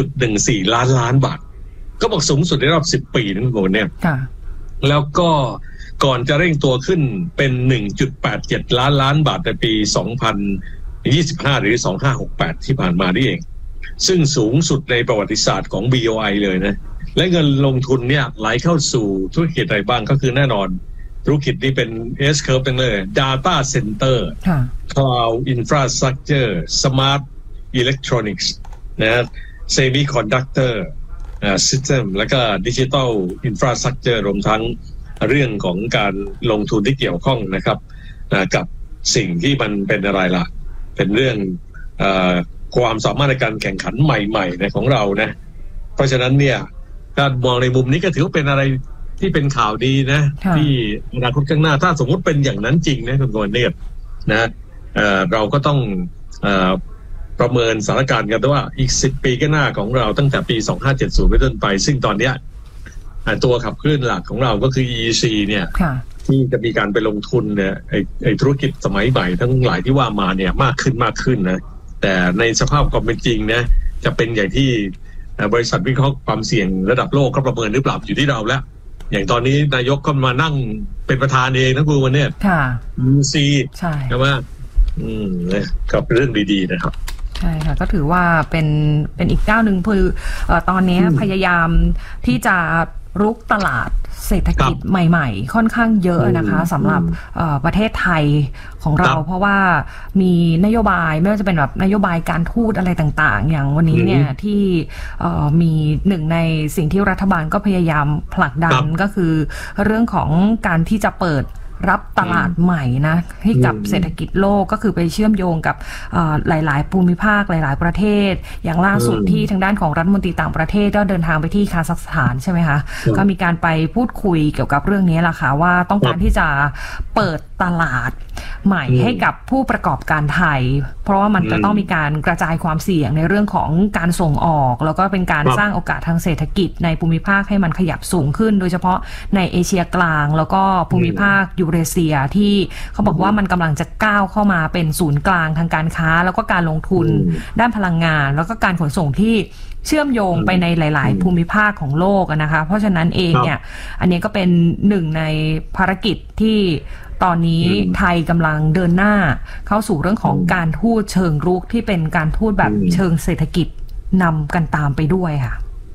K: 1.14 ล้านบาทก็บอกสูงสุดในรอบ10 ปีนั่นเองเนี่ยแล้วก็ก่อนจะเร่งตัวขึ้นเป็น 1.87 ล้านบาทในปี 2025 หรือ 2568 ที่ผ่านมานี่เองซึ่งสูงสุดในประวัติศาสตร์ของ BOI เลยนะและเงินลงทุนเนี่ยไหลเข้าสู่ธุรกิจอะไรบ้างก็คือแน่นอนธุรกิจนี้เป็น S curve ตั้งเลย Data Center Cloud Infrastructure Smart Electronics นะ Semiconductor System แล้วก็ Digital Infrastructure รวมทั้งเรื่องของการลงทุนที่เกี่ยวข้องนะครับกับสิ่งที่มันเป็นอะไรล่ะเป็นเรื่องความสามารถในการแข่งขันใหม่ๆในของเรานะเพราะฉะนั้นเนี่ยการมองในมุมนี้ก็ถือว่าเป็นอะไรที่เป็นข่าวดีนะที่อนาคตข้างหน้าถ้าสมมติเป็นอย่างนั้นจริงนะคุณกรณ์เนี่ยนะเราก็ต้องประเมินสถานการณ์กันว่าอีก10 ปีข้างหน้าของเราตั้งแต่ปี2570เป็นต้นไปซึ่งตอนเนี้ยตัวขับเคลื่อนหลักของเราก็คือ EEC เนี่ยที่จะมีการไปลงทุนเนี่ยไอ้ธุรกิจสมัยใหม่ทั้งหลายที่ว่ามาเนี่ยมากขึ้นนะแต่ในสภาพความเป็นจริงนะจะเป็นอย่างที่บริษัทวิเคราะห์ความเสี่ยงระดับโลกเขาประเมินหรือเปล่าอยู่ที่เราแล้วอย่างตอนนี้นายกก็มานั่งเป็นประธานเองนะคุณวันนี้EEC ใช่ไหมก็เป็นเรื่องดีๆนะครับ
J: ใช่ค่ะก็ถือว่าเป็นอีกก้าวหนึ่งคือตอนนี้พยายามที่จะรุกตลาดเศรษฐกิจใหม่ๆค่อนข้างเยอะนะคะสำหรับประเทศไทยของเราเพราะว่ามีนโยบายไม่ว่าจะเป็นแบบนโยบายการทูตอะไรต่างๆอย่างวันนี้เนี่ยที่มีหนึ่งในสิ่งที่รัฐบาลก็พยายามผลักดันก็คือเรื่องของการที่จะเปิดรับตลาดใหม่นะให้กับเศรษฐกิจโลกก็คือไปเชื่อมโยงกับหลายๆภูมิภาคหลายๆประเทศอย่างล่าสุดที่ทางด้านของรัฐมนตรีต่างประเทศก็เดินทางไปที่คาซัคสถานใช่ไหมคะก็มีการไปพูดคุยเกี่ยวกับเรื่องนี้แหละค่ะว่าต้องการที่จะเปิดตลาดใหม่ให้กับผู้ประกอบการไทยเพราะว่ามันจะต้องมีการกระจายความเสี่ยงในเรื่องของการส่งออกแล้วก็เป็นการสร้างโอกาสทางเศรษฐกิจในภูมิภาคให้มันขยับสูงขึ้นโดยเฉพาะในเอเชียกลางแล้วก็ภูมิภาคยูเรเซียที่เขาบอกว่ามันกำลังจะก้าวเข้ามาเป็นศูนย์กลางทางการค้าแล้วก็การลงทุนด้านพลังงานแล้วก็การขนส่งที่เชื่อมโยงไปในหลายๆภูมิภาคของโลกนะคะเพราะฉะนั้นเองเนี่ยอันนี้ก็เป็นหนึ่งในภารกิจที่ตอนนี้ไทยกำลังเดินหน้าเข้าสู่เรื่องของการทูตเชิงรุกที่เป็นการทูตแบบเชิงเศรษฐกิจนำกันตามไปด้วยค่ะ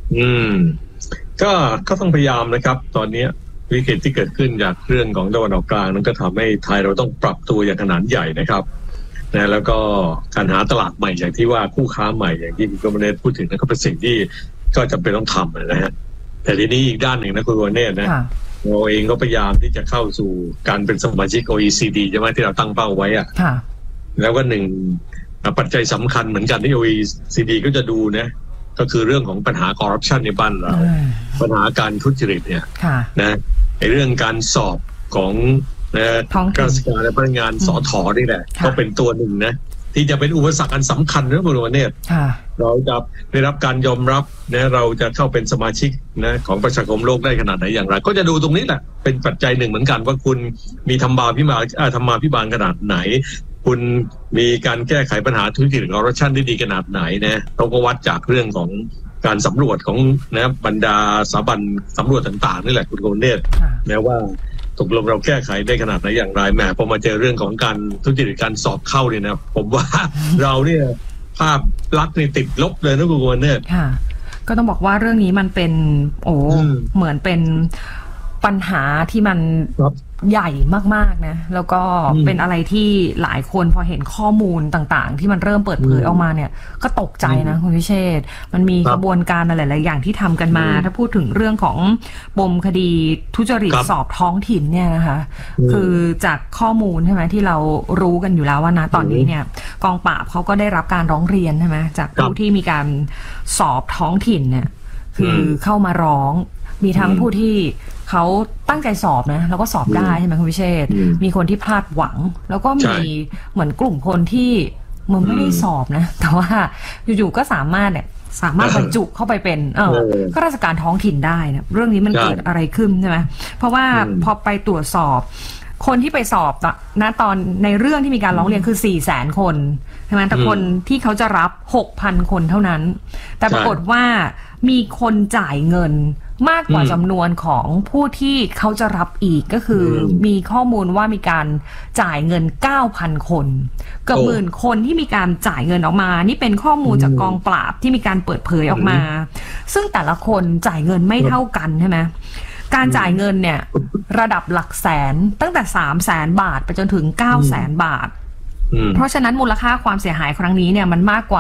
K: ก็ต้องพยายามนะครับตอนนี้วิกฤตที่เกิดขึ้นจากเรื่องของตะวันออกกลางนั้นก็ทำให้ไทยเราต้องปรับตัวอย่างขนาดใหญ่นะครับนะแล้วก็การหาตลาดใหม่อย่างที่ว่าคู่ค้าใหม่อย่างที่คุณกมลเนตรพูดถึงนั่นก็เป็นสิ่งที่ก็จำเป็นต้องทำนะฮะแต่ทีนี้อีกด้านหนึ่งนะคุณกมลเนตรนะเราเองก็พยายามที่จะเข้าสู่การเป็นสมาชิก OECD ใช่ไหมที่เราตั้งเป้าไว้อะแล้วก็หนึ่งปัจจัยสำคัญเหมือนกันที่ OECD ก็จะดูนะก็คือเรื่องของปัญหาคอร์รัปชันในบ้านเราปัญหาการทุจริตเนี่ยนะในเรื่องการสอบของข้าราชการและพนักงานสถ.นี่แหละก็เป็นตัวหนึ่งนะที่จะเป็นอุปสรรคอันสำคัญนะคุณวเนศเราจะได้รับการยอมรับนะเราจะเข้าเป็นสมาชิกนะของประชาคมโลกได้ขนาดไหนอย่างไรก็จะดูตรงนี้แหละเป็นปัจจัยหนึ่งเหมือนกันว่าคุณมีธรรมาภิบาลขนาดไหนคุณมีการแก้ไขปัญหาทุจริตคอร์รัปชันได้ดีขนาดไหนนะเราก็วัดจากเรื่องของการสำรวจของนะบรรดาสถาบันสำรวจต่างๆนี่แหละคุณโกเนตแม้ว่าตกลงเราแก้ไขได้ขนาดไหนอย่างไรแหมพอมาเจอเรื่องของการทุจริตการสอบเข้าเนี่ยนะผมว่าเราเนี่ยภาพลักษณ์นี่ติดลบเลยนะคุณโกเนต
J: ค่ะก็ต้องบอกว่าเรื่องนี้มันเป็นเหมือนเป็นปัญหาที่มันใหญ่มากๆนะแล้วก็เป็นอะไรที่หลายคนพอเห็นข้อมูลต่างๆที่มันเริ่มเปิดเผยออกมาเนี่ยก็ตกใจนะคุณวิเชษฐ์มันมีกระบวนการอะไรหลายอย่างที่ทำกันมาถ้าพูดถึงเรื่องของปมคดีทุจริตสอบท้องถิ่นเนี่ยนะคะคือจากข้อมูลใช่ไหมที่เรารู้กันอยู่แล้วว่านะตอนนี้เนี่ยกองปราบเขาก็ได้รับการร้องเรียนใช่ไหมจากผู้ที่มีการสอบท้องถิ่นเนี่ยคือเข้ามาร้องมีทั้งผู้ที่เขาตั้งใจสอบนะแล้วก็สอบได้ใช่ไหมคุณวิเชษฐ์มีคนที่พลาดหวังแล้วก็มีเหมือนกลุ่มคนที่มันไม่ได้สอบนะแต่ว่าอยู่ๆก็สามารถบรรจุเข้าไปเป็นข้าราชการท้องถิ่นได้นะเรื่องนี้มันเกิดอะไรขึ้นใช่ไหมเพราะว่าพอไปตรวจสอบคนที่ไปสอบนะตอนในเรื่องที่มีการร้องเรียนคือ 400,000 คนใช่ไหมแต่คนที่เขาจะรับ 6,000 คนเท่านั้นแต่ปรากฏว่ามีคนจ่ายเงินมากกว่าจำนวนของผู้ที่เขาจะรับอีกก็คือมีข้อมูลว่ามีการจ่ายเงิน 9,000 คนเกือบ10,000 คนที่มีการจ่ายเงินออกมานี่เป็นข้อมูลจากกองปราบที่มีการเปิดเผยออกมาซึ่งแต่ละคนจ่ายเงินไม่เท่ากันใช่ไหมการจ่ายเงินเนี่ยระดับหลักแสนตั้งแต่ 300,000 บาทไปจนถึง 900,000 บาทเพราะฉะนั้นมูลค่าความเสียหายครั้งนี้เนี่ยมันมากกว่า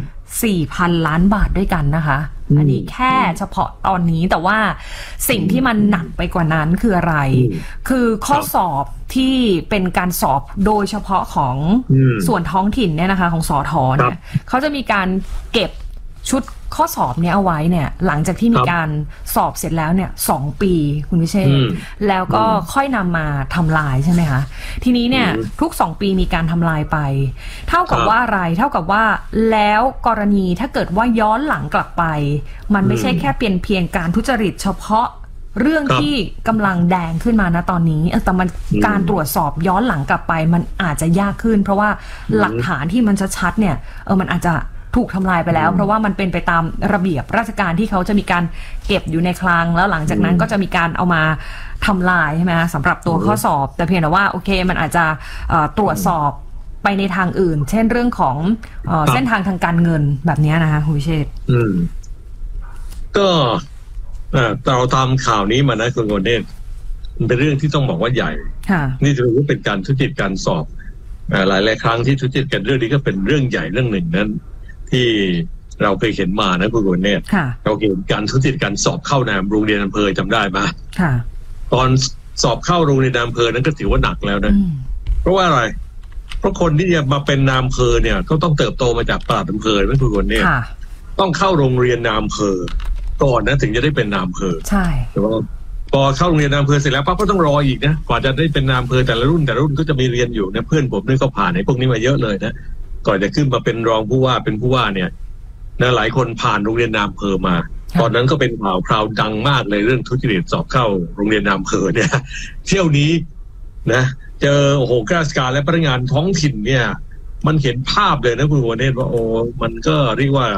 J: 4,000 ล้านบาทด้วยกันนะคะอันนี้แค่เฉพาะตอนนี้แต่ว่าสิ่งที่มันหนักไปกว่านั้นคืออะไรคือข้อสอบที่เป็นการสอบโดยเฉพาะของส่วนท้องถิ่นเนี่ยนะคะของสท.เนี่ยเขาจะมีการเก็บชุดข้อสอบนี้เอาไว้เนี่ยหลังจากที่มีการสอบเสร็จแล้วเนี่ย2 ปีคุณวิเชษฐ์แล้วก็ค่อยนำมาทำลายใช่ไหมคะทีนี้เนี่ยทุก2 ปีมีการทำลายไปเท่ากับว่าอะไรเท่ากับว่าแล้วกรณีถ้าเกิดว่าย้อนหลังกลับไปมันไม่ใช่แค่เพียงการทุจริตเฉพาะเรื่องที่กำลังแดงขึ้นมานะตอนนี้แต่มันการตรวจสอบย้อนหลังกลับไปมันอาจจะยากขึ้นเพราะว่าหลักฐานที่มันชัดๆเนี่ยมันอาจจะถูกทำลายไปแล้วเพราะว่ามันเป็นไปตามระเบียบราชการที่เขาจะมีการเก็บอยู่ในคลังแล้วหลังจากนั้นก็จะมีการเอามาทำลายใช่ไหมสำหรับตัวข้อสอบแต่เพียงแต่ว่าโอเคมันอาจจะตรวจสอบไปในทางอื่นเช่นเรื่องของเส้นทางทางการเงินแบบนี้นะคะคุณวิเชษฐ์
K: ก็เราทำข่าวนี้มานะคุณโกเนตมันเป็นเรื่องที่ต้องบอกว่าใหญ่นี่ถือว่าเป็นการทุจริตการสอบหลายครั้งที่ทุจริตกันเรื่องนี้ก็เป็นเรื่องใหญ่เรื่องหนึ่งนั้นที่เราเคยเห็นมานะคุณโกเนตเราเห็นการทุจริตการสอบเข้าในโรงเรียนอำเภอจำได้ไหมตอนสอบเข้าโรงเรียนอำเภอนั้นก็ถือว่าหนักแล้วนะเพราะว่าอะไรเพราะคนที่จะมาเป็นนายอำเภอเนี่ยก็ต้องเติบโตมาจากปลัดอำเภอไม่คุณโกเนตต้องเข้าโรงเรียนนายอำเภอก่อนนะถึงจะได้เป็นนายอำเภอ
J: ใช่
K: แต่ว่าพอเข้าโรงเรียนนายอำเภอเสร็จแล้วปั๊บก็ต้องรออีกนะกว่าจะได้เป็นนายอำเภอแต่ละรุ่นก็จะมีเรียนอยู่นะเพื่อนผมนี่ก็ผ่านในพวกนี้มาเยอะเลยนะก่อนจะขึ้นมาเป็นรองผู้ว่าเป็นผู้ว่าเนี่ยนะหลายคนผ่านโรงเรียนนายอำเภอมาตอนนั้นก็เป็นข่าวคราวดังมากเลยเรื่องทุจริตสอบเข้าโรงเรียนนายอำเภอเนี่ยเที่ยวนี้นะเจอข้าราชการและพนักงานท้องถิ่นเนี่ยมันเห็นภาพเลยนะคุณโอเนตว่ามันก็เรียกว่า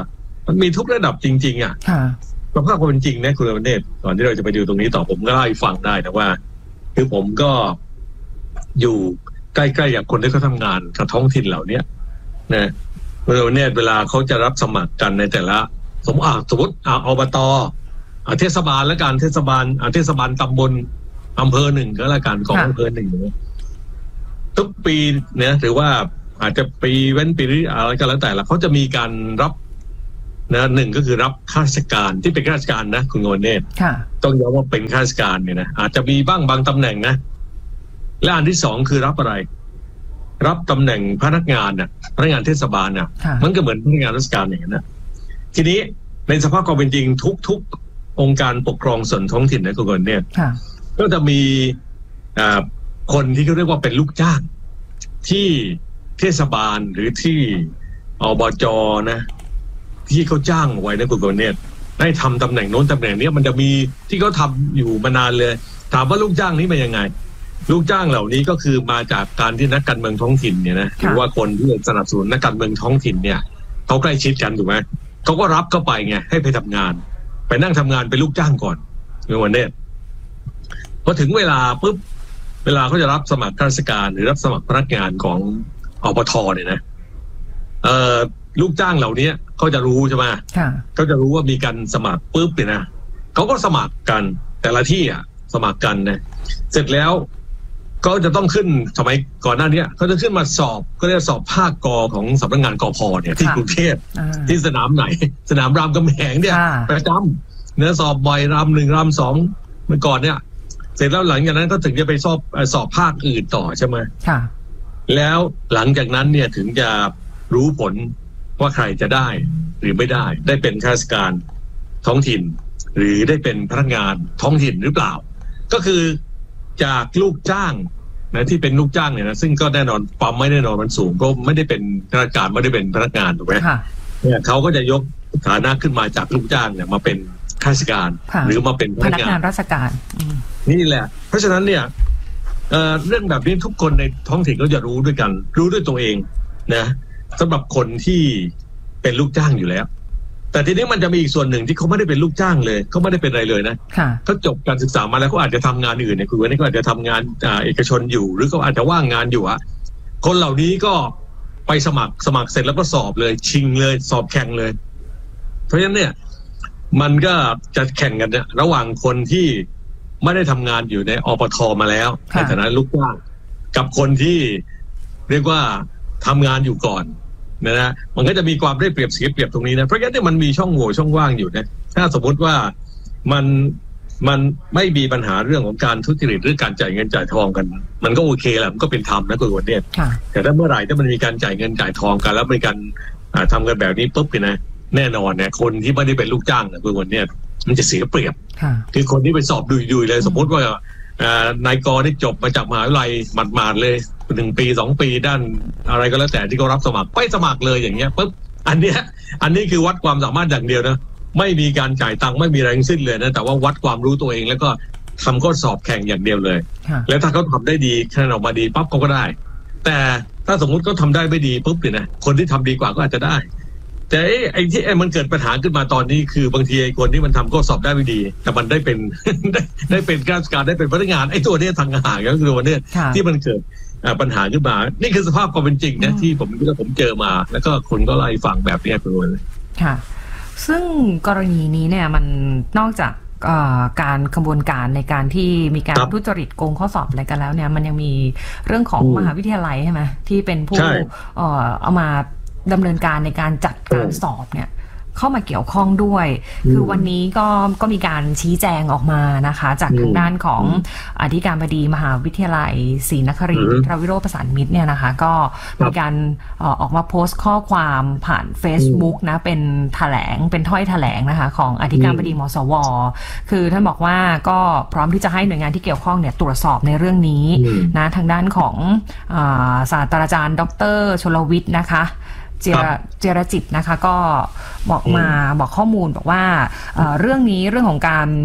K: มันมีทุกระดับจริงๆอ่ะสภาพความเป็นจริงนะคุณอเนศก่อนที่เราจะไปดูตรงนี้ต่อผมก็เล่าให้ฟังได้นะว่าคือผมก็อยู่ใกล้ๆกับคนที่เขาทำงานกับท้องถิ่นเหล่านี้นะคุณอเนศเวลาเขาจะรับสมัครกันในแต่ละสมมติอบต.เทศบาลและการเทศบาลตำบลอำเภอหนึ่งก็แล้วกันของอำเภอหนึ่งทุกปีเนี่ยถือว่าอาจจะปีเว้นปีนี้อะไรก็แล้วแต่ละเขาจะมีการรับนะหนึ่งก็คือรับข้าราชการที่เป็นข้าราชการนะคุณโงเนตต้องยอมว่าเป็นข้าราชการเนี่ยนะอาจจะมีบ้างบางตำแหน่งนะและอันที่สองคือรับอะไรรับตำแหน่งพนักงานน่ะพนักงานเทศบาลน่ะมันก็เหมือนพนักงานราชการอย่างนั้นนะทีนี้ในสภาพความเป็นจริงทุกองค์การปกครองส่วนท้องถิ่นนะคุณโงเนตก็จะมีคนที่เขาเรียกว่าเป็นลูกจ้างที่เทศบาลหรือที่อบจ.นะที่เขาจ้างไว้นะคุณโกเนตได้ทำตำแหน่งโน้นตำแหน่งนี้มันจะมีที่เขาทำอยู่มานานเลยถามว่าลูกจ้างนี้เป็นยังไงลูกจ้างเหล่านี้ก็คือมาจากการที่นักการเมืองท้องถิ่นเนี่ยนะหรือว่าคนที่สนับสนุนนักการเมืองท้องถิ่นเนี่ยเขาใกล้ชิดกันถูกไหมเขาก็รับเข้าไปไงให้ไปทำงานไปนั่งทำงานเป็นลูกจ้างก่อนคุณโกเนตพอถึงเวลาปุ๊บเวลาเขาจะรับสมัครข้าราชการหรือรับสมัครพนักงานของอบท.เนี่ยนะลูกจ้างเหล่านี้เขาจะรู้ใช่ไหมเขาจะรู้ว่ามีการสมัครปุ๊บเนี่ยนะเขาก็สมัครกันแต่ละที่สมัครกันนะเสร็จแล้วก็จะต้องขึ้นสมัยก่อนหน้านี้เขาจะขึ้นมาสอบก็เรียกสอบภาคกของสำนักงานกพ.เนี่ยที่กรุงเทพที่สนามไหนสนามรามคำแหงเนี่ยประจำเนื้อสอบบ่อยราม1ราม2เมื่อก่อนเนี่ยเสร็จแล้วหลังจากนั้นก็ถึงจะไปสอบภาคอื่นต่อใช่ไหมแล้วหลังจากนั้นเนี่ยถึงจะรู้ผลว่าใครจะได้หรือไม่ได้เป็นข้าราชการท้องถิ่นหรือได้เป็นพนักงานท้องถิ่นหรือเปล่าก็คือจากลูกจ้างนะที่เป็นลูกจ้างเนี่ยนะซึ่งก็แน่นอนความไม่แน่นอนมันสูงก็ไม่ได้เป็นข้าราชการไม่ได้เป็นพนักงานถูกไหมเนี่ยเขาก็จะยกฐานะขึ้นมาจากลูกจ้างเนี่ยมาเป็นข้าราชการหรือมาเป็นพนักงาน
J: ราชการ
K: นี่แหละเพราะฉะนั้นเนี่ยเรื่องแบบนี้ทุกคนในท้องถิ่นก็จะรู้ด้วยกันรู้ด้วยตัวเองนะสำหรับคนที่เป็นลูกจ้างอยู่แล้วแต่ทีนี้มันจะมีอีกส่วนหนึ่งที่เขาไม่ได้เป็นลูกจ้างเลยเขาไม่ได้เป็นอะไรเลยนะเขาจบการศึกษามาแล้วเขาอาจจะทำงานอื่นเนี่ยคือวันนี้เขาอาจจะทำงานเอกชนอยู่หรือเขาอาจจะว่างงานอยู่คนเหล่านี้ก็ไปสมัครเสร็จแล้วก็สอบเลยชิงเลยสอบแข่งเลยเพราะฉะนั้นเนี่ยมันก็จะแข่งกันเนี่ยระหว่างคนที่ไม่ได้ทำงานอยู่ในอบท.มาแล้วในฐานะลูกจ้างกับคนที่เรียกว่าทำงานอยู่ก่อนนะมันก็จะมีความได้เปรียบเสียเปรียบตรงนี้นะเพราะงั้นมันมีช่องโหว่ช่องว่างอยู่นะถ้าสมมติว่ามันไม่มีปัญหาเรื่องของการทุจริตหรือการจ่ายเงินจ่ายทองกันมันก็โอเคแหละมันก็เป็นธรรมนะคุณวันนี้แต่ถ้าเมื่อไหร่ถ้ามันมีการจ่ายเงินจ่ายทองกันแล้วมีการทำกันแบบนี้ปุ๊บนะแน่นอนเนี่ยคนที่ไม่ได้เป็นลูกจ้างนะคุณวันนี้มันจะเสียเปรียบคือคนที่ไปสอบดุยๆเลยสมมติว่านายกนี่จบมาจากมหาวิทยาลัยหมาดๆเลย1 ปี 2 ปีด้านอะไรก็แล้วแต่ที่เขารับสมัครไปสมัครเลยอย่างเงี้ยปุ๊บอันนี้คือวัดความสามารถอย่างเดียวนะไม่มีการจ่ายตังค์ไม่มีแรงสิ้นเลยนะแต่ว่าวัดความรู้ตัวเองแล้วก็ทำข้อสอบแข่งอย่างเดียวเลยแล้วถ้าเขาทำได้ดีคะแนนออกมาดีปั๊บเขาก็ได้แต่ถ้าสมมุติเขาทำได้ไม่ดีปุ๊บเนี่ยนะคนที่ทำดีกว่าก็อาจจะได้แต่ไอ้ที่มันเกิดปัญหาขึ้นมาตอนนี้คือบางทีไอ้คนที่มันทำข้อสอบได้ไม่ดีแต่มันได้เป็น ได้เป็นข้าราชการได้เป็นพนักงานไอ้ตัวนี้ทางหางก็คือวันนี้ที่มันเกิดปัญหาขึ้นมานี่คือสภาพความเป็นจริงนะที่ผมเจอมาแล้วก็คนก็ไล่ฟังแบบนี้เป็นวันเลย
J: ค่ะซึ่งกรณีนี้เนี่ยมันนอกจากการกระบวนการในการที่มีการทุจริตโกงข้อสอบอะไรกันแล้วเนี่ยมันยังมีเรื่องของมหาวิทยาลัยใช่ไหมที่เป็นผู้เอามาดำเนินการในการจัดการสอบเนี่ยเข้ามาเกี่ยวข้องด้วยคือวันนี้ก็มีการชี้แจงออกมานะคะจากทางด้านของอธิการบดีมหาวิทยาลัยศรีนครินทร์พระวิโรจน์ประสานมิตรเนี่ยนะคะก็มีการออกมาโพสต์ข้อความผ่าน Facebook นะเป็นถ้อยแถลงนะคะของอธิการบดีมสว.คือท่านบอกว่าก็พร้อมที่จะให้หน่วยงานที่เกี่ยวข้องเนี่ยตรวจสอบในเรื่องนี้นะทางด้านของศาสตราจารย์ดร.ชลวิทย์นะคะเจรจิตนะคะก็บอกข้อมูลบอกว่าเรื่องนี้เรื่องของการ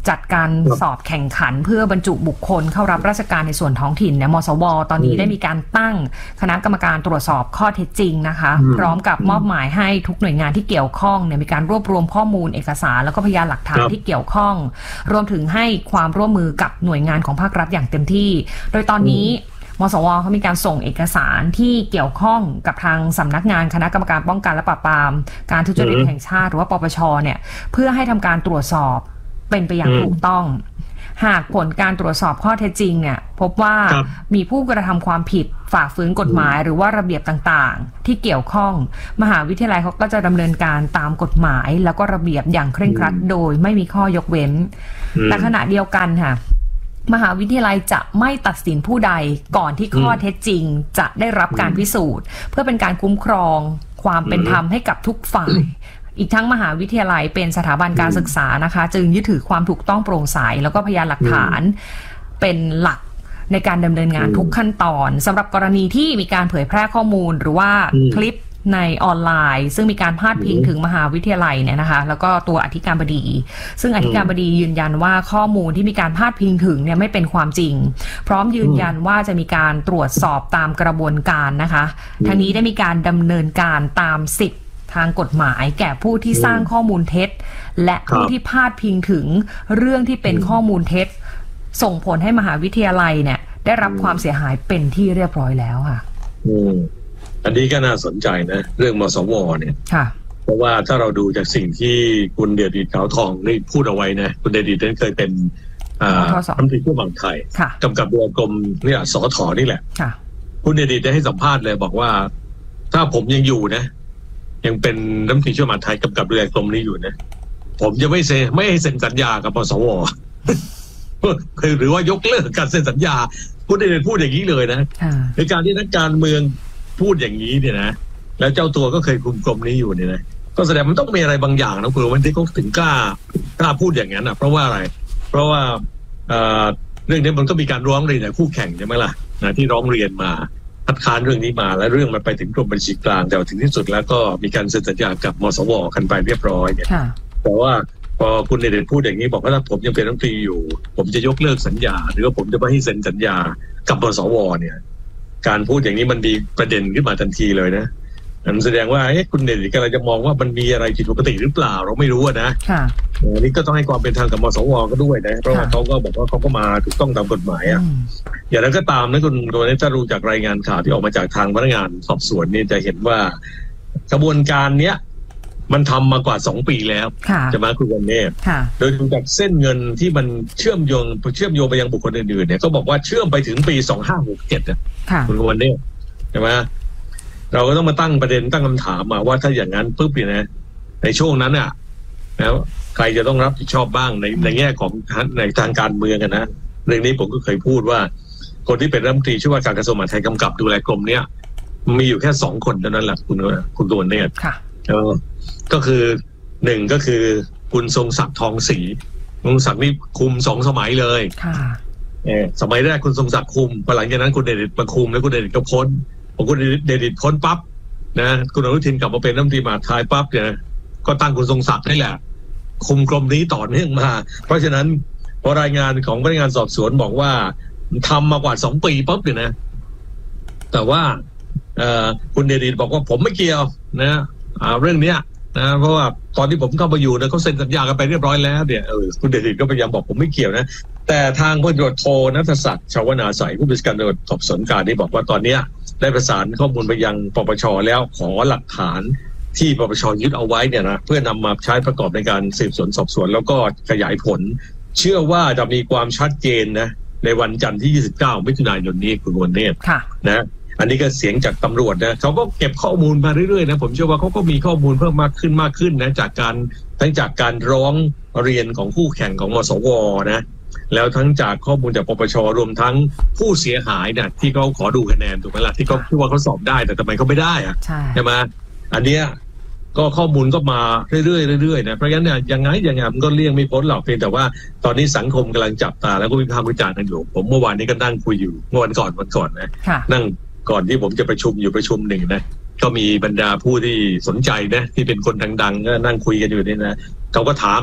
J: จัดการสอบแข่งขันเพื่อบรรจุบุคคลเข้ารับราชการในส่วนท้องถิ่นเนี่ยมสว.ตอนนี้ได้มีการตั้งคณะกรรมการตรวจสอบข้อเท็จจริงนะคะพร้อมกับมอบหมายให้ทุกหน่วยงานที่เกี่ยวข้องเนี่ยมีการรวบรวมข้อมูลเอกสารแล้วก็พยานหลักฐานที่เกี่ยวข้องรวมถึงให้ความร่วมมือกับหน่วยงานของภาครัฐอย่างเต็มที่โดยตอนนี้มสว.เขามีการส่งเอกสารที่เกี่ยวข้องกับทางสำนักงานคณะกรรมการป้องกันและปราบปรามการทุจริตแห่งชาติหรือว่าปปช.เนี่ยเพื่อให้ทำการตรวจสอบเป็นไปอย่างถูกต้องหากผลการตรวจสอบข้อเท็จจริงเนี่ยพบว่ามีผู้กระทำความผิดฝ่าฝืนกฎหมายหรือว่าระเบียบต่างๆที่เกี่ยวข้องมหาวิทยาลัยเขาก็จะดำเนินการตามกฎหมายแล้วก็ระเบียบอย่างเคร่งครัดโดยไม่มีข้อยกเว้นแต่ขณะเดียวกันค่ะมหาวิทยาลัยจะไม่ตัดสินผู้ใดก่อนที่ข้อเท็จจริงจะได้รับการพิสูจน์เพื่อเป็นการคุ้มครองความเป็นธรรมให้กับทุกฝ่ายอีกทั้งมหาวิทยาลัยเป็นสถาบันการศึกษานะคะจึงยึดถือความถูกต้องโปร่งใสแล้วก็พยานหลักฐานเป็นหลักในการดำเนินงานทุกขั้นตอนสำหรับกรณีที่มีการเผยแพร่ข้อมูลหรือว่าคลิปในออนไลน์ซึ่งมีการพาดพิงถึงมหาวิทยาลัยเนี่ยนะคะแล้วก็ตัวอธิการบดีซึ่งอธิการบดียืนยันว่าข้อมูลที่มีการพาดพิงถึงเนี่ยไม่เป็นความจริงพร้อมยืนยันว่าจะมีการตรวจสอบตามกระบวนการนะคะทั้งนี้ได้มีการดำเนินการตามสิทธิทางกฎหมายแก่ผู้ที่สร้างข้อมูลเท็จและผู้ที่พาดพิงถึงเรื่องที่เป็นข้อมูลเท็จส่งผลให้มหาวิทยาลัยเนี่ยได้รับความเสียหายเป็นที่เรียบร้อยแล้วค่ะ
K: อันนี้ก็น่าสนใจนะเรื่องมสวเนี่ยเพราะว่าถ้าเราดูจากสิ่งที่คุณเดชดิตขาวทองนี่พูดเอาไว้นะคุณเดชดิตนั้นเคยเป็นรัฐมนตรีช่วยมหาดไทยกำกับดูแลกรมเนี่ยสทนี่แหละคุณเดชดิตได้ให้สัมภาษณ์เลยบอกว่าถ้าผมยังอยู่นะยังเป็นรัฐมนตรีช่วยมหาดไทยกำกับดูแลกรมนี้อยู่นะผมจะไม่ให้เซ็นสัญญากับมสวคือหรือว่ายกเลิกการเซ็นสัญญาคุณเดชพูดอย่างนี้เลยนะในการที่นักการเมืองพูดอย่างนี้เนี่ยนะแล้วเจ้าตัวก็เคยคุมกรมนี้อยู่เนี่ยนะก็แสดงมันต้องมีอะไรบางอย่างนะคือวันที่เขาถึงกล้าพูดอย่างนั้นอ่ะเพราะว่าอะไรเพราะว่าเรื่องนี้มันก็มีการร้องเรียนจากคู่แข่งใช่ไหมล่ะนะที่ร้องเรียนมาคัดค้านเรื่องนี้มาและเรื่องมันไปถึงกรมบัญชีกลางแต่ถึงที่สุดแล้วก็มีการเซ็นสัญญากับมสวกันไปเรียบร้อยเนี่ยแต่ว่าพอคุณเดชพูดอย่างนี้บอกว่าถ้าผมยังเป็นรัฐมนตรีอยู่ผมจะยกเลิกสัญญาหรือว่าผมจะไม่ให้เซ็นสัญญากับมสวเนี่ยการพูดอย่างนี้มันมีประเด็นขึ้นมาทันทีเลยนะนั่นแสดงว่าคุณเดชกำลังจะมองว่ามันมีอะไรผิดปกติหรือเปล่าเราไม่รู้นะนี่ก็ต้องให้ความเป็นธรรมกับมสวก็ด้วยนะเพราะว่าเขาก็บอกว่าเขาก็มาถูกต้องตามกฎหมายอย่างนั้นก็ตามนะคุณตัวนี้ถ้ารู้จากรายงานข่าวที่ออกมาจากทางพนักงานสอบสวนนี่จะเห็นว่ากระบวนการเนี้ยมันทำมากว่า2 ปีแล้วจะมาคุณวันนี้โดยดูจากเส้นเงินที่มันเชื่อมโยงไปยังบุคคลอื่นๆเนี่ยก็บอกว่าเชื่อมไปถึงปี2567นะคุณวันนี้ใช่ไหมเราก็ต้องมาตั้งประเด็นตั้งคำถามมาว่าถ้าอย่างนั้นปุ๊บเนี่ยนะในช่วงนั้นอ่ะแล้วใครจะต้องรับผิดชอบบ้างในแง่ของในทางการเมืองกันนะเรื่องนี้ผมก็เคยพูดว่าคนที่เป็นรัฐมนตรีช่วยว่าการกระทรวงมหาดไทยกำกับดูแลกรมเนี้ยมีอยู่แค่2 คนเท่านั้นแหละคุณตัวเนี่ยก็คือ1ก็คือคุณทรงศักดิ์ทองศรีทรงศักดิ์นี่คุม2 สมัยเลยสมัยแรกคุณทรงศักดิ์คุมพอหลังจากนั้นคุณเดชมาคุมแล้วคุณเดชก็พ้นพอคุณเดชพ้นปั๊บนะคุณอนุทินกลับมาเป็นรัฐมนตรีมหาดไทยปั๊บเนี่ยก็ตั้งคุณทรงศักดิ์นี่แหละคุมกรมนี้ต่อเนื่องมาเพราะฉะนั้นพอรายงานของพนักงานสอบสวนบอกว่าทำมากว่า2 ปีปั๊บเนี่ยนะแต่ว่าคุณเดชบอกว่าผมไม่เกี่ยวนะเรื่องเนี้ยนะเพราะว่าตอนที่ผมเข้ามาอยู่เนี่ยเขาเซ็นสัญญากันไปเรียบร้อยแล้วเนี่ยคุณเดชก็พยายามบอกผมไม่เกี่ยวนะแต่ทางพลตำรวจโทณัฐศักดิ์ชวนาใสผู้บัญชาการตำรวจสอบสวนกลางได้บอกว่าตอนเนี้ยได้ประสานข้อมูลไปยังปปชแล้วขอหลักฐานที่ปปชยึดเอาไว้เนี่ยนะเพื่อนำมาใช้ประกอบในการสืบสวนสอบสวนแล้วก็ขยายผลเชื่อว่าจะมีความชัดเจนนะในวันจันทร์ที่29 มิถุนายนนี้คุณวันเนตรนะอันนี้ก็เสียงจากตำรวจนะเขาก็เก็บข้อมูลมาเรื่อยๆนะผมเชื่อว่าเขาก็มีข้อมูลเพิ่มมากขึ้นนะจากการร้องเรียนของคู่แข่งของมสวนะแล้วทั้งจากข้อมูลจากปปชรวมทั้งผู้เสียหายเนี่ยที่เขาขอดูคะแนนถูกไหมล่ะที่เขาคิดว่าเขาสอบได้แต่ทำไมเขาไม่ได้อะใช่ไหมอันเนี้ยก็ข้อมูลก็มาเรื่อยๆนะเพราะฉะนั้นเนี่ยยังไงมันก็เลี่ยงไม่พ้นหรอกเพียงแต่ว่าตอนนี้สังคมกำลังจับตาแล้วก็วิพากษ์วิจารณ์กันอยู่ผมเมื่อวานนี้ก็นั่งคุยอยู่เมื่อวันก่อนนะนั่งก่อนที่ผมจะประชุมหนึ่งนะก็มีบรรดาผู้ที่สนใจนะที่เป็นคนดังๆก็นั่งคุยกันอยู่นี่นะเขาก็ถามไป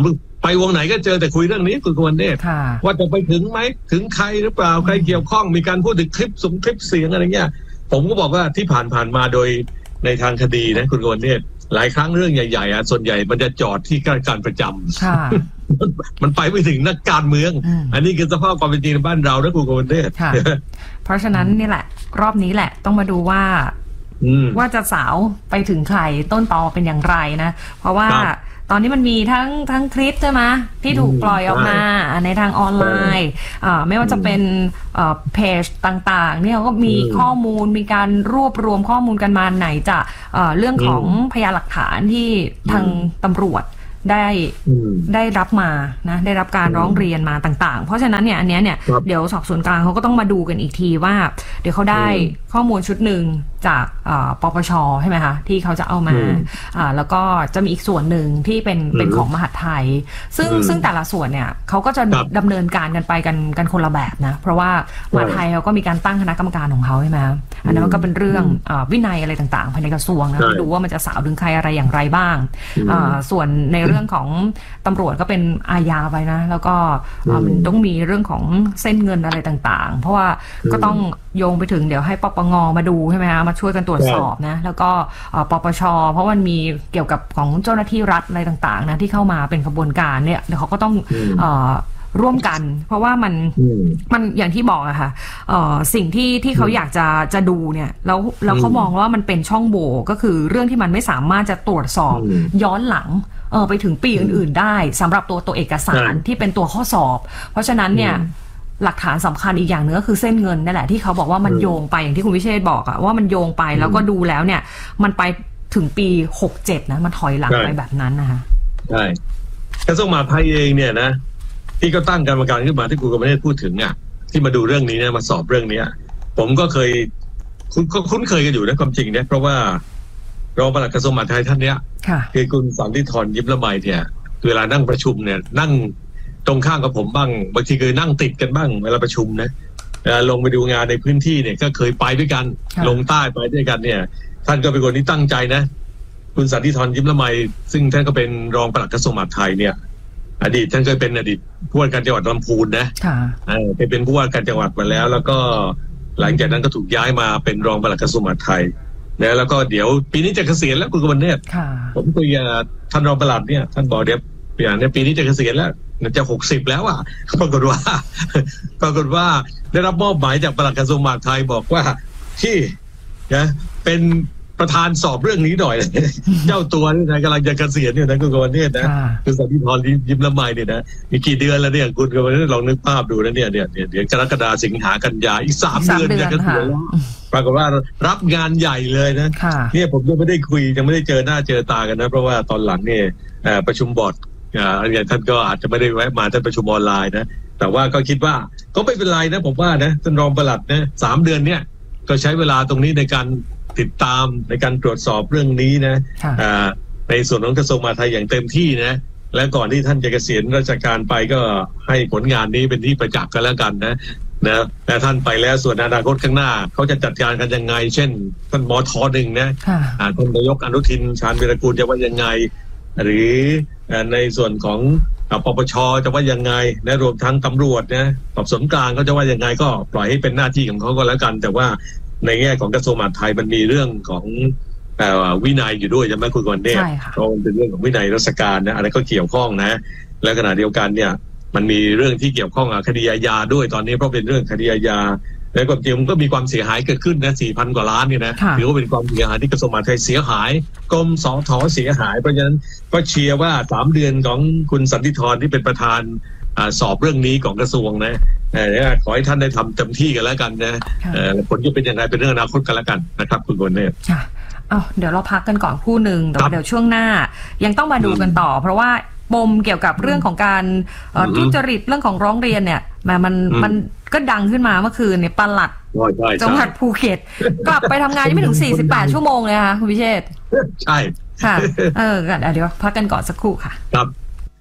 K: วงไหนก็เจอแต่คุยเรื่องนี้คุณกวนเนตรว่าจะไปถึงไหมถึงใครหรือเปล่าใครเกี่ยวข้องมีการพูดถึงคลิปเสียงอะไรเงี้ยผมก็บอกว่าที่ผ่านมาโดยในทางคดีนะคุณกวนเนตรหลายครั้งเรื่องใหญ่ๆส่วนใหญ่มันจะจอดที่ข้าราชการประจำมันไปไม่ถึงนักการเมืองอันนี้คือสภาพความเป็นจริงในบ้านเรานะคุณกวนเนตร
J: เพราะฉะนั้นนี่แหละรอบนี้แหละต้องมาดูว่าจะสาวไปถึงใครต้นตอเป็นอย่างไรนะเพราะว่าตอนนี้มันมีทั้งคลิปใช่ไหมที่ถูกปล่อยออกมาในทางออนไลน์ไม่ว่าจะเป็นเพจต่างๆเนี่ยก็มีข้อมูลมีการรวบรวมข้อมูลกันมาไหนจะเรื่องของพยานหลักฐานที่ทางตำรวจได้รับมานะได้รับการร้องเรียนมาต่างๆเพราะฉะนั้นเนี่ยอันนี้เนี่ยเดี๋ยวสอบสวนกลางเขาก็ต้องมาดูกันอีกทีว่าเดี๋ยวเขาได้ข้อมูลชุดหนึ่งจากปปช.ใช่ไหมคะที่เขาจะเอามาแล้วก็จะมีอีกส่วนหนึ่งที่เป็นของมหาดไทยซึ่งแต่ละส่วนเนี่ยเขาก็จะดำเนินการกันไปกันคนละแบบนะเพราะว่ามหาดไทยเขาก็มีการตั้งคณะกรรมการของเขาใช่ไหมอันนั้นมันก็เป็นเรื่องวินัยอะไรต่างๆภายในกระทรวงนะดูว่ามันจะสาวถึงใครอะไรอย่างไรบ้างส่วนในเรื่องของตำรวจก็เป็นอาญาไปนะแล้วก็มันต้องมีเรื่องของเส้นเงินอะไรต่างๆเพราะว่าก็ต้องโยงไปถึงเดี๋ยวให้ปปง.มาดูใช่ไหมคะมาช่วยกันตรวจสอบนะแล้วก็ปปช.เพราะมันมีเกี่ยวกับของเจ้าหน้าที่รัฐอะไรต่างๆนะที่เข้ามาเป็นกระบวนการเนี่ยเดี๋ยวเขาก็ต้องร่วมกันเพราะว่ามันอย่างที่บอกอะค่ะสิ่งที่เขาอยากจะดูเนี่ยแล้วเขามองว่ามันเป็นช่องโหว่ก็คือเรื่องที่มันไม่สามารถจะตรวจสอบย้อนหลังไปถึงปีอื่นๆได้สำหรับตัวเอกสารที่เป็นตัวข้อสอบเพราะฉะนั้นเนี่ยหลักฐานสำคัญอีกอย่างนึงก็คือเส้นเงินนั่นแหละที่เขาบอกว่ามันโยงไปอย่างที่คุณวิเชษบอกอะว่ามันโยงไปแล้วก็ดูแล้วเนี่ยมันไปถึงปี67นะมันถอยหลังไปแบบนั้นนะคะ
K: ใช่กระทรวงมหาดไทยเองเนี่ยนะที่ก็ตั้งกรรมการขึ้นมาที่คุณกมลเนตรพูดถึงอ่ะที่มาดูเรื่องนี้เนี่ยมาสอบเรื่องนี้ผมก็เคยคุ้นเคยกันอยู่นะความจริงเนี่ยเพราะว่ารองปลัดกระทรวงมหาดไทยท่านเนี้ยคือคุณสันติธรยิ้มละไมเนี่ยเวลานั่งประชุมเนี่ยนั่งตรงข้างกับผมบ้างบางทีเคยนั่งติดกันบ้างเวลาประชุมนะลงไปดูงานในพื้นที่เนี่ยก็เคยไปด้วยกันลงใต้ไปด้วยกันเนี่ยท่านก็เป็นคนที่ตั้งใจนะคุณสันติธรยิ้มละไมซึ่งท่านก็เป็นรองปลัดกระทรวงมหาดไทยเนี่ยอดีตท่านเคยเป็นอดีตผู้ว่าการจังหวัดลำพูนนะเคยเป็นผู้ว่าการจังหวัดมาแล้วก็หลังจากนั้นก็ถูกย้ายมาเป็นรองปลัดกระทรวงมหาดไทยนะแล้วก็เดี๋ยวปีนี้จะเกษียณแล้วคุณกมลเนตรผมคุยกับท่านรองปลัดเนี่ยท่านบอกเดี๋ยวปีนี้จะเกษียณแล้วจะ60แล้วอ่ะปรากฏว่าได้รับมอบหมายจากปลัดกระทรวงมหาดไทยบอกว่าที่นะเป็นประธานสอบเรื่องนี้หน่อย เจ้าตัวนี่นะกำลังจะเกษียณเนี่ยนะคุณกมลเนตรนะคุณสันติธรยิ้มละไมเนี่ยนะมีกี่เดือนแล้วเนี่ยคุณกมลเนตรลองนึกภาพดูนะเนี่ยเดี๋ยวกรกฎาคมสิงหากันยาอีก3 เดือนจะเกษียณแล้วปรากฏว่ารับงานใหญ่เลยนะเนี่ยผมยังไม่ได้คุยยังไม่ได้เจอหน้าเจอตากันนะเพราะว่าตอนหลังเนี่ยประชุมบอร์ดอย่างท่านก็อาจจะไม่ได้แวะมาท่านประชุมออนไลน์นะแต่ว่าก็คิดว่าก็ไม่เป็นไรนะผมว่านะท่านรองปลัดนะ3 เดือนเนี่ยก็ใช้เวลาตรงนี้ในการติดตามในการตรวจสอบเรื่องนี้นะในส่วนของกระทรวงมหาดไทยอย่างเต็มที่นะและก่อนที่ท่านจะเกษียณราชการไปก็ให้ผลงานนี้เป็นที่ประจักษ์กันแล้วกันนะและท่านไปแล้วส่วนอนาคตข้างหน้าเขาจะจัดการกันยังไงเช่นท่านมท.1นะท่านนายกอนุทินชาญวีรกูลจะว่ายังไงหรือในส่วนของปปช.จะว่ายังไงและรวมทั้งตำรวจนะสอบสวนกลางก็จะว่ายังไงก็ปล่อยให้เป็นหน้าที่ของเขาก็แล้วกันแต่ว่าในแง่ของกระทรวงมหาดไทยมันมีเรื่องของวินัยอยู่ด้วยใช่ไหมคุณกรเนตรเพราะมันเป็นเรื่องของวินัยราชการนะอะไรก็เกี่ยวข้องนะและขณะเดียวกันเนี่ยมันมีเรื่องที่เกี่ยวข้องกับคดีอาญาด้วยตอนนี้เพราะเป็นเรื่องคดีอาญาและความจริงมันก็มีความเสียหายเกิดขึ้นนะ 4,000 กว่าล้านเนี่ยนะถือว่าเป็นความเสียหายที่กระทรวงมหาดไทยเสียหายกรมสท.เสียหายเพราะฉะนั้นก็เชียร์ว่า3 เดือนของคุณสันติธรที่เป็นประธานสอบเรื่องนี้ของกระทรวงนะขอให้ท่านได้ทำเต็มที่กันแล้วกันนะผลจะเป็นยังไงเป็นเรื่องอนาคตกันแล้วกันนะครับคุณกรเนตร
J: เดี๋ยวเราพักกันก่อนครู่หนึ่งแต่เดี๋ยวช่วงหน้ายังต้องมาดูกันต่อเพราะว่าปมเกี่ยวกับเรื่องของการทุจริตเรื่องของร้องเรียนเนี่ยมันก็ดังขึ้นมาเมื่อคืนเนี่ยปลัดจังหวัดภูเก็ตกลับไปทำงานยังไม่ถึง48 ชั่วโมงเลยค่ะคุณพิเชษ
K: ใช่
J: ค่ะเดี๋ยวพักกันก่อนสักครู่ค่ะ
K: ครับ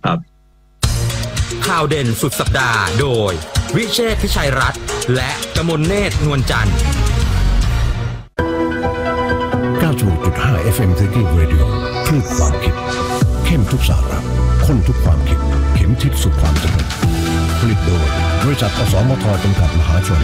E: ข่าวเด่นสุดสัปดาห์โดยวิเชษฐ์พิชัยรัตน์และกมลเนตรนวลจันทร์
D: 96.5 FM Thinking Radio คลื่นความคิดเข้มทุกสาระข้นทุกความคิดทิศสู่ความเจริญผลิตโดยบริษัทอสมทจำกัดมหาชน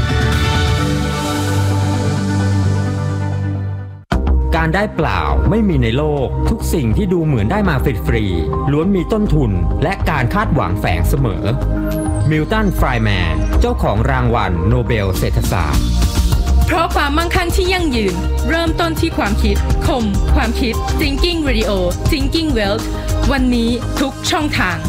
E: การได้เปล่าไม่มีในโลกทุกสิ่งที่ดูเหมือนได้มาฟรีๆล้วนมีต้นทุนและการคาดหวังแฝงเสมอมิลตัน ไฟร์แมนเจ้าของรางวัลโนเบลเศรษฐศาสตร์
F: เพราะความมั่งคั่งที่ยั่งยืนเริ่มต้นที่ความคิดคมความคิด Thinking Radio Thinking Wealth วันนี้ทุกช่องทาง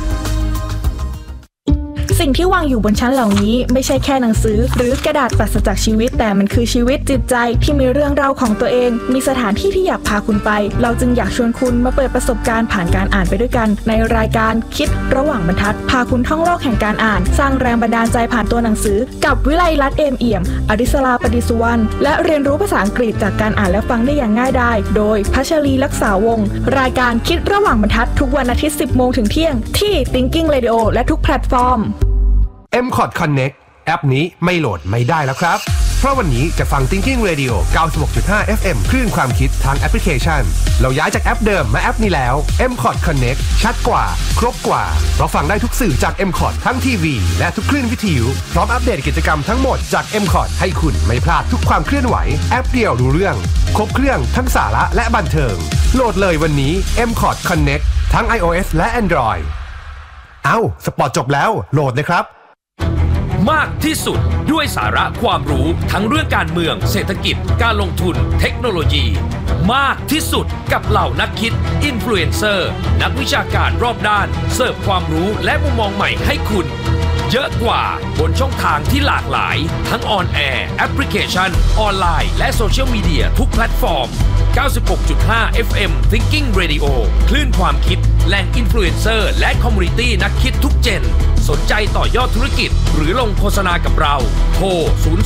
L: สิ่งที่วางอยู่บนชั้นเหล่านี้ไม่ใช่แค่หนังสือหรือกระดาษปราศจากชีวิตแต่มันคือชีวิตจิตใจที่มีเรื่องราวของตัวเองมีสถานที่ที่อยากพาคุณไปเราจึงอยากชวนคุณมาเปิดประสบการณ์ผ่านการอ่านไปด้วยกันในรายการคิดระหว่างบรรทัดพาคุณท่องโลกแห่งการอ่านสร้างแรงบันดาลใจผ่านตัวหนังสือกับวิไลรัตน์เอมเอี่ยมอดิศรา ปดิสุวรรณและเรียนรู้ภาษาอังกฤษจากการอ่านและฟังได้อย่างง่ายดายโดยพัชรีรักษาวงศ์รายการคิดระหว่างบรรทัดทุกวันอาทิตย์ 10 โมงถึงเที่ยงที่ Thinking Radio และทุกแพลตฟอร์ม
C: MCOT Connect แอปนี้ไม่โหลดไม่ได้แล้วครับเพราะวันนี้จะฟัง Thinking Radio 96.5 FM คลื่นความคิดทางแอปพลิเคชันเราย้ายจากแอปเดิมมาแอปนี้แล้ว MCOT Connect ชัดกว่าครบกว่าเพราะฟังได้ทุกสื่อจาก MCOT ทั้งทีวีและทุกคลื่นวิทยุพร้อมอัปเดตกิจกรรมทั้งหมดจาก MCOT ให้คุณไม่พลาดทุกความเคลื่อนไหวแอปเดียวรู้เรื่องครบเครื่องทั้งสาระและบันเทิงโหลดเลยวันนี้ MCOT Connect ทั้ง iOS และ Android สปอร์ตจบแล้วโหลดเลยครับ
M: มากที่สุดด้วยสาระความรู้ทั้งเรื่องการเมืองเศรษฐกิจการลงทุนเทคโนโลยีมากที่สุดกับเหล่านักคิดอินฟลูเอนเซอร์นักวิชาการรอบด้านเสิร์ฟความรู้และมุมมองใหม่ให้คุณเยอะกว่าบนช่องทางที่หลากหลายทั้งออนแอร์แอปพลิเคชันออนไลน์และโซเชียลมีเดียทุกแพลตฟอร์ม 96.5 FM Thinking Radio คลื่นความคิดแหล่งอินฟลูเอนเซอร์และคอมมูนิตี้นักคิดทุกเจนสนใจต่อยอดธุรกิจหรือลงโฆษณากับเราโทร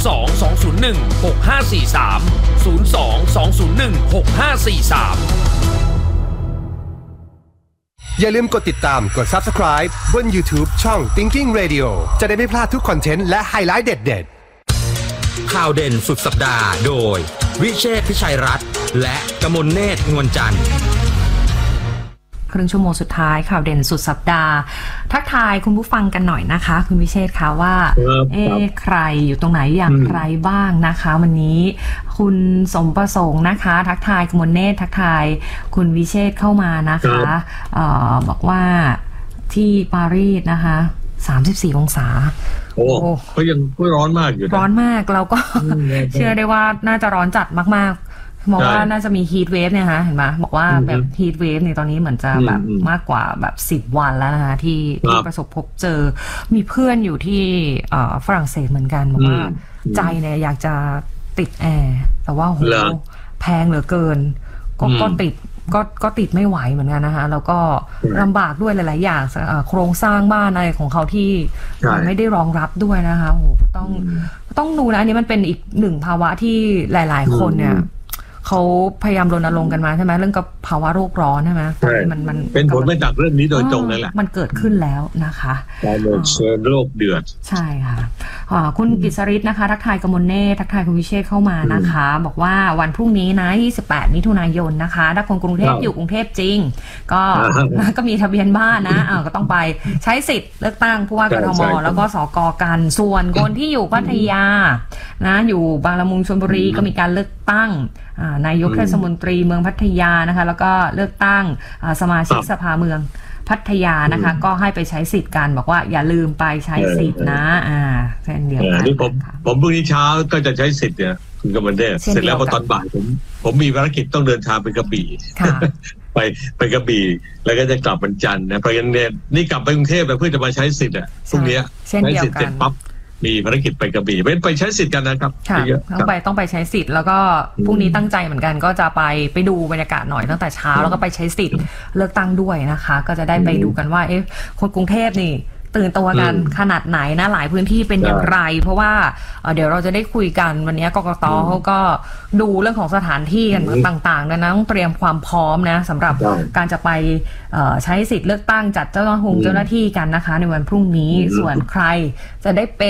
M: 02-201-6543 02-201-6543
C: อย่าลืมกดติดตามกด Subscribe บน YouTube ช่อง Thinking Radio จะได้ไม่พลาดทุกคอนเทนต์และไฮไลท์เด็ด
E: ๆข่าวเด่นสุดสัปดาห์โดยวิเชษฐ์ พิชัยรัตน์และกมลเนตร นวลจันทร์
J: ครึ่งชั่วโมงสุดท้ายข่าวเด่นสุดสัปดาห์ทักทายคุณผู้ฟังกันหน่อยนะคะคุณวิเชษฐ์คะว่าใครอยู่ตรงไหนอย่างไรบ้างนะคะวันนี้คุณสมประสงค์นะคะทักทายกมลเนตรทักทายคุณวิเชษฐ์เข้ามานะคะบอกว่าที่ปารีสนะคะ34 องศา
K: โอ้ก็ยังร้อนมากอยู่
J: ร้อนมากเราก็เชื่อได้ว่าน่าจะร้อนจัดมากๆมองว่าน่าจะมีฮีทเวฟเนี่ยคะเห็นไหมบอกว่าแบบฮีทเวฟในตอนนี้เหมือนจะแบบมากกว่าแบบ10 วันแล้วนะคะที่ประสบพบเจอมีเพื่อนอยู่ที่ฝรั่งเศสเหมือนกันบอกว่าใจเนี่ยอยากจะติดแอร์แต่ว่าโหแพงเหลือเกินก็ติดไม่ไหวเหมือนกันนะคะแล้วก็ลำบากด้วยหลายๆอย่างโครงสร้างบ้านอะไรของเขาที่ไม่ได้รองรับด้วยนะคะโหต้องดูนะอันนี้มันเป็นอีกหนึ่งภาวะที่หลายๆคนเนี่ยเขาพยายามรณรงค์กันมาใช่ไหมเรื่องกับภาวะโรคร้อนใช่ไหม
K: มันเป็นผลมาจากเรื่องนี้โดยตรงนั่นแหละ
J: มันเกิดขึ้นแล้วนะคะ
K: การเชื้อโรคเดือด
J: ใช่ค่ะคุณกิษริศนะคะทักทายกมลเนตรทักทายคุณวิเชษฐ์เข้ามานะคะบอกว่าวันพรุ่งนี้นะ28 มิถุนายนนะคะถ้าคนกรุงเทพอยู่กรุงเทพจริงก็มีทะเบียนบ้านนะก็ต้องไปใช้สิทธิ์เลือกตั้งผู้ว่ากทมแล้วก็สกกันส่วนคนที่อยู่พัทยานะอยู่บางละมุงชลบุรีก็มีการเลือกตั้งนายกเทศมนตรีเมืองพัทยานะคะแล้วก็เลือกตั้งสมาชิกสภาเมืองพัทยานะคะก็ให้ไปใช้สิทธิ์กันบอกว่าอย่าลืมไปใช้สิทธิ์นะเช่นเดียวกัน
K: นี่ผมพรุ่งนี้เช้าก็จะใช้สิทธิ์เนี่ยคุณกมลเนตรเสร็จแล้วพอตอนบ่ายผมมีภารกิจต้องเดินทางไปกระบี่ไปกระบี่แล้วก็จะกลับวันจันทร์นะเพราะงั้นเนี่ยนี่กลับไปกรุงเทพเพื่อจะมาใช้สิทธิ์พรุ่งนี้ใช้สิทธิ์เสร็จปั๊บมีภารกิจไปกระบี่ไปใช้สิทธิ์กันนะครับ
J: ต้องไปใช้สิทธิ์แล้วก็พรุ่งนี้ตั้งใจเหมือนกันก็จะไปดูบรรยากาศหน่อยตั้งแต่เช้าแล้วก็ไปใช้สิทธิ์เลือกตั้งด้วยนะคะก็จะได้ไปดูกันว่าคนกรุงเทพนี่ตื่นตัวกันขนาดไหนนะหลายพื้นที่เป็นอย่างไรเพราะว่าเดี๋ยวเราจะได้คุยกันวันนี้กกต.เขาก็ดูเรื่องของสถานที่กันต่างๆนะต้องเตรียมความพร้อมนะสำหรับการจะไปใช้สิทธิ์เลือกตั้งจัดเจ้าหน้าที่กันนะคะในวันพรุ่งนี้ส่วนใครจะได้เป็น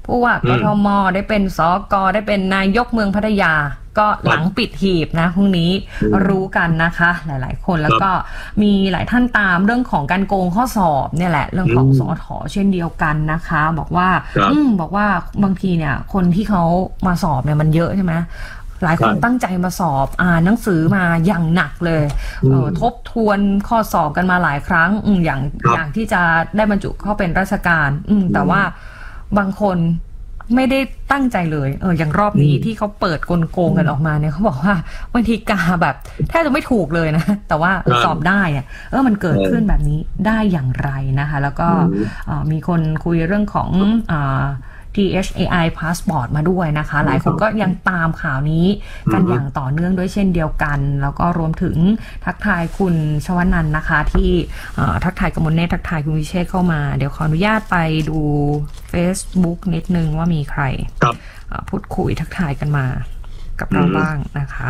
J: ผู้ว่ากทมได้เป็นสกได้เป็นนายกเมืองพัทยาก็หลังปิดหีบนะพรุ่งนี้รู้กันนะคะหลายๆคนแล้วก็มีหลายท่านตามเรื่องของการโกงข้อสอบเนี่ยแหละเรื่องของสอถอเช่นเดียวกันนะคะบอกว่าบางทีเนี่ยคนที่เขามาสอบเนี่ยมันเยอะใช่ไหมหลายคนตั้งใจมาสอบอ่านหนังสือมาอย่างหนักเลยทบทวนข้อสอบกันมาหลายครั้งอย่างที่จะได้บรรจุเข้าเป็นราชการแต่ว่าบางคนไม่ได้ตั้งใจเลยอย่างรอบนี้ที่เขาเปิดกลโกงกันออกมาเนี่ยเขาบอกว่าบางทีกาแบบแทบจะไม่ถูกเลยนะแต่ว่าสอบได้อะมันเกิดขึ้นแบบนี้ได้อย่างไรนะคะแล้วก็มีคนคุยเรื่องของTHAI Passport มาด้วยนะคะหลายคนก็ยังตามข่าวนี้กันอย่างต่อเนื่องด้วยเช่นเดียวกันแล้วก็รวมถึงทักทายคุณชวนันท์นะคะที่ทักทายกมลเนตรทักทายคุณวิเชษเข้ามาเดี๋ยวขออนุญาตไปดู Facebook นิดนึงว่ามีใครพูดคุยทักทายกันมากับเราบ้างนะคะ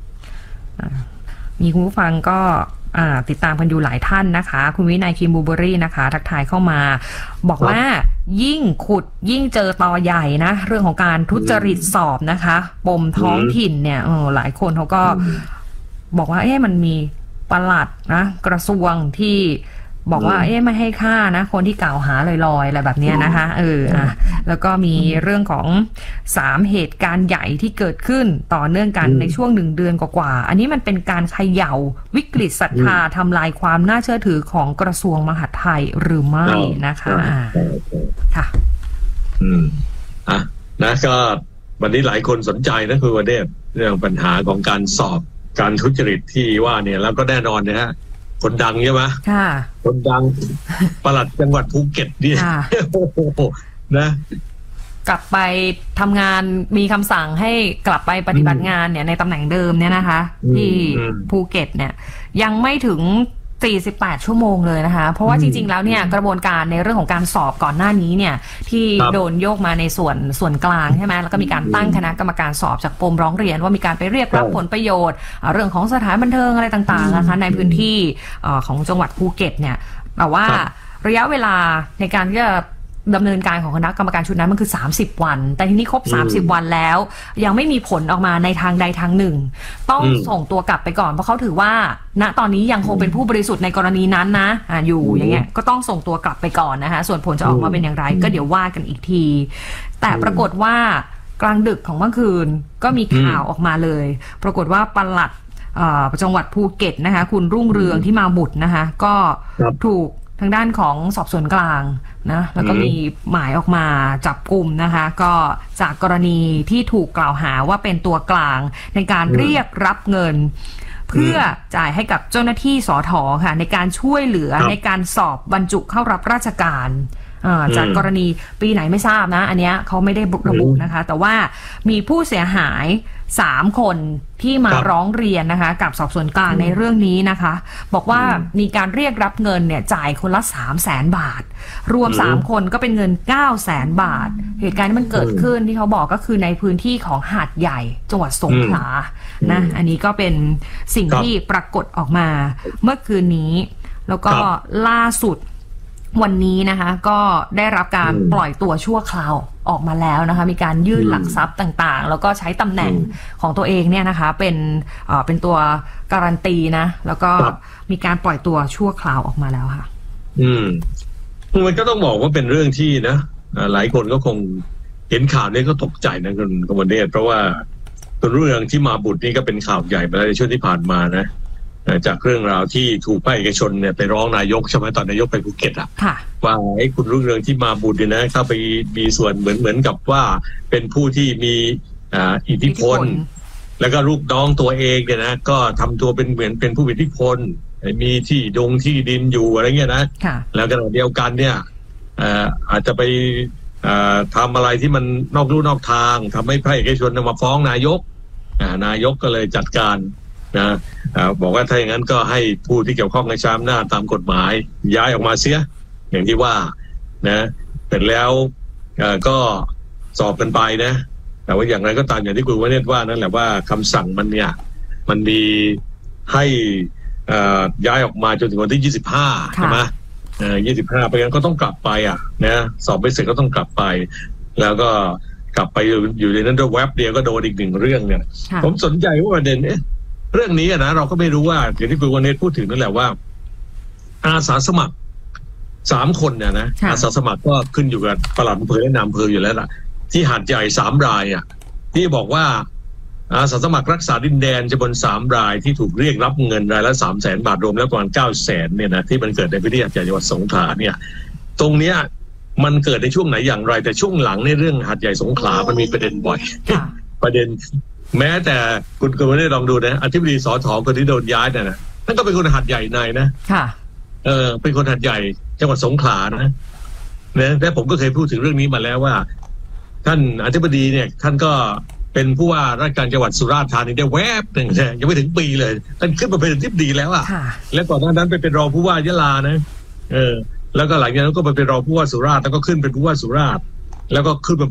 J: มีคุณผู้ฟังก็ติดตามกันอยู่หลายท่านนะคะคุณวินัยคิมบูเบอรี่นะคะทักทายเข้ามาบอกว่ายิ่งขุดยิ่งเจอตอใหญ่นะเรื่องของการทุจริตสอบนะคะปมท้องถิ่นเนี่ยหลายคนเขาก็บอกว่ามันมีปลัดนะกระทรวงที่บอกว่าไม่ให้ค่านะคนที่กล่าวหาลอยๆอะไรแบบนี้นะคะแล้วก็มีเรื่องของ3เหตุการณ์ใหญ่ที่เกิดขึ้นต่อเนื่องกันในช่วง1 เดือนกว่าๆอันนี้มันเป็นการเขย่าวิกฤตศรัทธาทำลายความน่าเชื่อถือของกระทรวงมหาดไทยหรือไม่นะคะค่ะ
K: นะก็วันนี้หลายคนสนใจนะคือวันนี้เรื่องปัญหาของการสอบการทุจริตที่ว่าเนี่ยแล้วก็แน่นอนนะฮะคนดังใช่ไหมคนดังปลัดจังหวัดภูเก็ตเนี่ยนะ
J: กลับไปทำงานมีคำสั่งให้กลับไปปฏิบัติงานเนี่ยในตำแหน่งเดิมเนี่ยนะคะที่ภูเก็ตเนี่ยยังไม่ถึง48 ชั่วโมงเลยนะคะเพราะว่าจริงๆแล้วเนี่ยกระบวนการในเรื่องของการสอบก่อนหน้านี้เนี่ยที่โดนโยกมาในส่วนกลางใช่ไหมแล้วก็มีการตั้งคณะกรรมการสอบจากปมร้องเรียนว่ามีการไปเรียกรับผลประโยชน์เรื่องของสถานบันเทิงอะไรต่างๆนะคะในพื้นที่ของจังหวัดภูเก็ตเนี่ยแต่ว่าระยะเวลาในการที่จะดำเนินการของคณะกรรมการชุดนั้นมันคือ30 วันแต่ทีนี้ครบ30 วันแล้วยังไม่มีผลออกมาในทางใดทางหนึ่งต้องส่งตัวกลับไปก่อนเพราะเขาถือว่าณตอนนี้ยังคงเป็นผู้บริสุทธิ์ในกรณีนั้นนะอยู่อย่างเงี้ยก็ต้องส่งตัวกลับไปก่อนนะคะส่วนผลจะออกมาเป็นอย่างไรก็เดี๋ยวว่ากันอีกทีแต่ปรากฏว่ากลางดึกของเมื่อคืนก็มีข่าวออกมาเลยปรากฏว่าปลัดจังหวัดภูเก็ตนะคะคุณรุ่งเรืองที่มาบุตรนะคะก็ถูกทางด้านของสอบสวนกลางนะแล้วก็มีหมายออกมาจับกุมนะคะก็จากกรณีที่ถูกกล่าวหาว่าเป็นตัวกลางในการเรียกรับเงินเพื่อจ่ายให้กับเจ้าหน้าที่สถ.ค่ะในการช่วยเหลือในการสอบบรรจุเข้ารับราชการจากกรณีปีไหนไม่ทราบนะอันเนี้ยเขาไม่ได้ระบุนะคะแต่ว่ามีผู้เสียหาย3 คนที่มาร้องเรียนนะคะกับสอบสวนกลางในเรื่องนี้นะคะบอกว่ามีการเรียกรับเงินเนี่ยจ่ายคนละ 300,000 บาทรวม3 คนก็เป็นเงิน 900,000 บาทเหตุการณ์ที่มันเกิดขึ้นที่เขาบอกก็คือในพื้นที่ของหาดใหญ่จังหวัดสงขลานะอันนี้ก็เป็นสิ่งที่ปรากฏออกมาเมื่อคืนนี้แล้วก็ล่าสุดวันนี้นะคะก็ได้รับการปล่อยตัวชั่วคราวออกมาแล้วนะคะมีการยื่นหลักทรัพย์ต่างๆแล้วก็ใช้ตำแหน่งของตัวเองเนี่ยนะคะเป็นตัวการันตีนะแล้วก็มีการปล่อยตัวชั่วคราวออกมาแล้วค่ะ
K: มันก็ต้องบอกว่าเป็นเรื่องที่นะหลายคนก็คงเห็นข่าวนี้ก็ตกใจนะคุณกมลเนตรเพราะว่าตัวเรื่องที่มาบุตรนี่ก็เป็นข่าวใหญ่มาในช่วงที่ผ่านมานะจากเรื่องราวที่ถูกภาคเอกชนเนี่ยไปร้องนายกใช่ไหมตอนนายกไปภูเก็ตว่าไอ้คุณรุ่งเรืองที่มาบุตรเนี่ยนะเข้าไปมีส่วนเหมือนกับว่าเป็นผู้ที่มีอิทธิพลแล้วก็ลูกน้องตัวเองเนี่ยนะก็ทำตัวเป็นเหมือนเป็นผู้มีอิทธิพลมีที่ดินอยู่อะไรเงี้ยนะแล้วกันเดียวกันเนี่ยอาจจะไปทำอะไรที่มันนอกลู่นอกทางทำให้ภาคเอกชนมาฟ้องนายกก็เลยจัดการนะบอกว่าถ้าอย่างนั้นก็ให้ผู้ที่เกี่ยวข้องในใช้อำนาจตามกฎหมายย้ายออกมาเสียอย่างที่ว่านะเสร็จแล้วก็สอบกันไปนะแต่ว่าอย่างไรก็ตามอย่างที่คุณวเนตรว่านั่นแหละว่าคำสั่งมันเนี่ยมันมีให้ย้ายออกมาจนถึงวันที่25ใช่ไหม25เพราะงั้นก็ต้องกลับไปนะสอบไม่เสร็จก็ต้องกลับไปแล้วก็กลับไปอยู่ในนั้นด้วยแวบเดียวก็โดนอีกหนึ่งเรื่องเนี่ยผมสนใจว่าประเด็นเรื่องนี้นะเราก็ไม่รู้ว่าอย่างที่คุณวเนศพูดถึงนั่นแหละว่าอาสาสมัคร3 คนเนี่ยนะอาสาสมัครก็ขึ้นอยู่กับปลัดอำเภอและนายอำเภออยู่แล้วล่ะที่หาดใหญ่3 รายอ่ะที่บอกว่าอาสาสมัครรักษาดินแดนจำนวน3 รายที่ถูกเรียกรับเงินรายละ 300,000 บาทรวมแล้วประมาณ 900,000 เนี่ยนะที่มันเกิดในพื้นที่หาดใหญ่จังหวัดสงขลาเนี่ยตรงเนี้ยมันเกิดในช่วงไหนอย่างไรแต่ช่วงหลังในเรื่องหาดใหญ่สงขลามันมีประเด็นบ่อยประเด็นแม้แต่คุณไม่ได้ลองดูนะอธิบดีสทคนที่โดนย้ายเนี่ยนะนั่นก็เป็นคนหาดใหญ่ในนะเป็นคนหาดใหญ่จังหวัดสงขลานะและผมก็เคยพูดถึงเรื่องนี้มาแล้วว่าท่านอธิบดีเนี่ยท่านก็เป็นผู้ว่าราชการจังหวัดสุราษฎร์ธานีได้แวบหนึ่งยังไม่ถึงปีเลยท่านขึ้นมาเป็นอธิบดีแล้วอ่ะแล้วก่อนหน้านั้นไปเป็นรองผู้ว่ายะลานะแล้วก็หลังจากนั้นก็ไปเป็นรองผู้ว่าสุราษฎร์แล้วก็ขึ้นเป็นผู้ว่าสุราษฎร์แล้วก็ขึ้นมา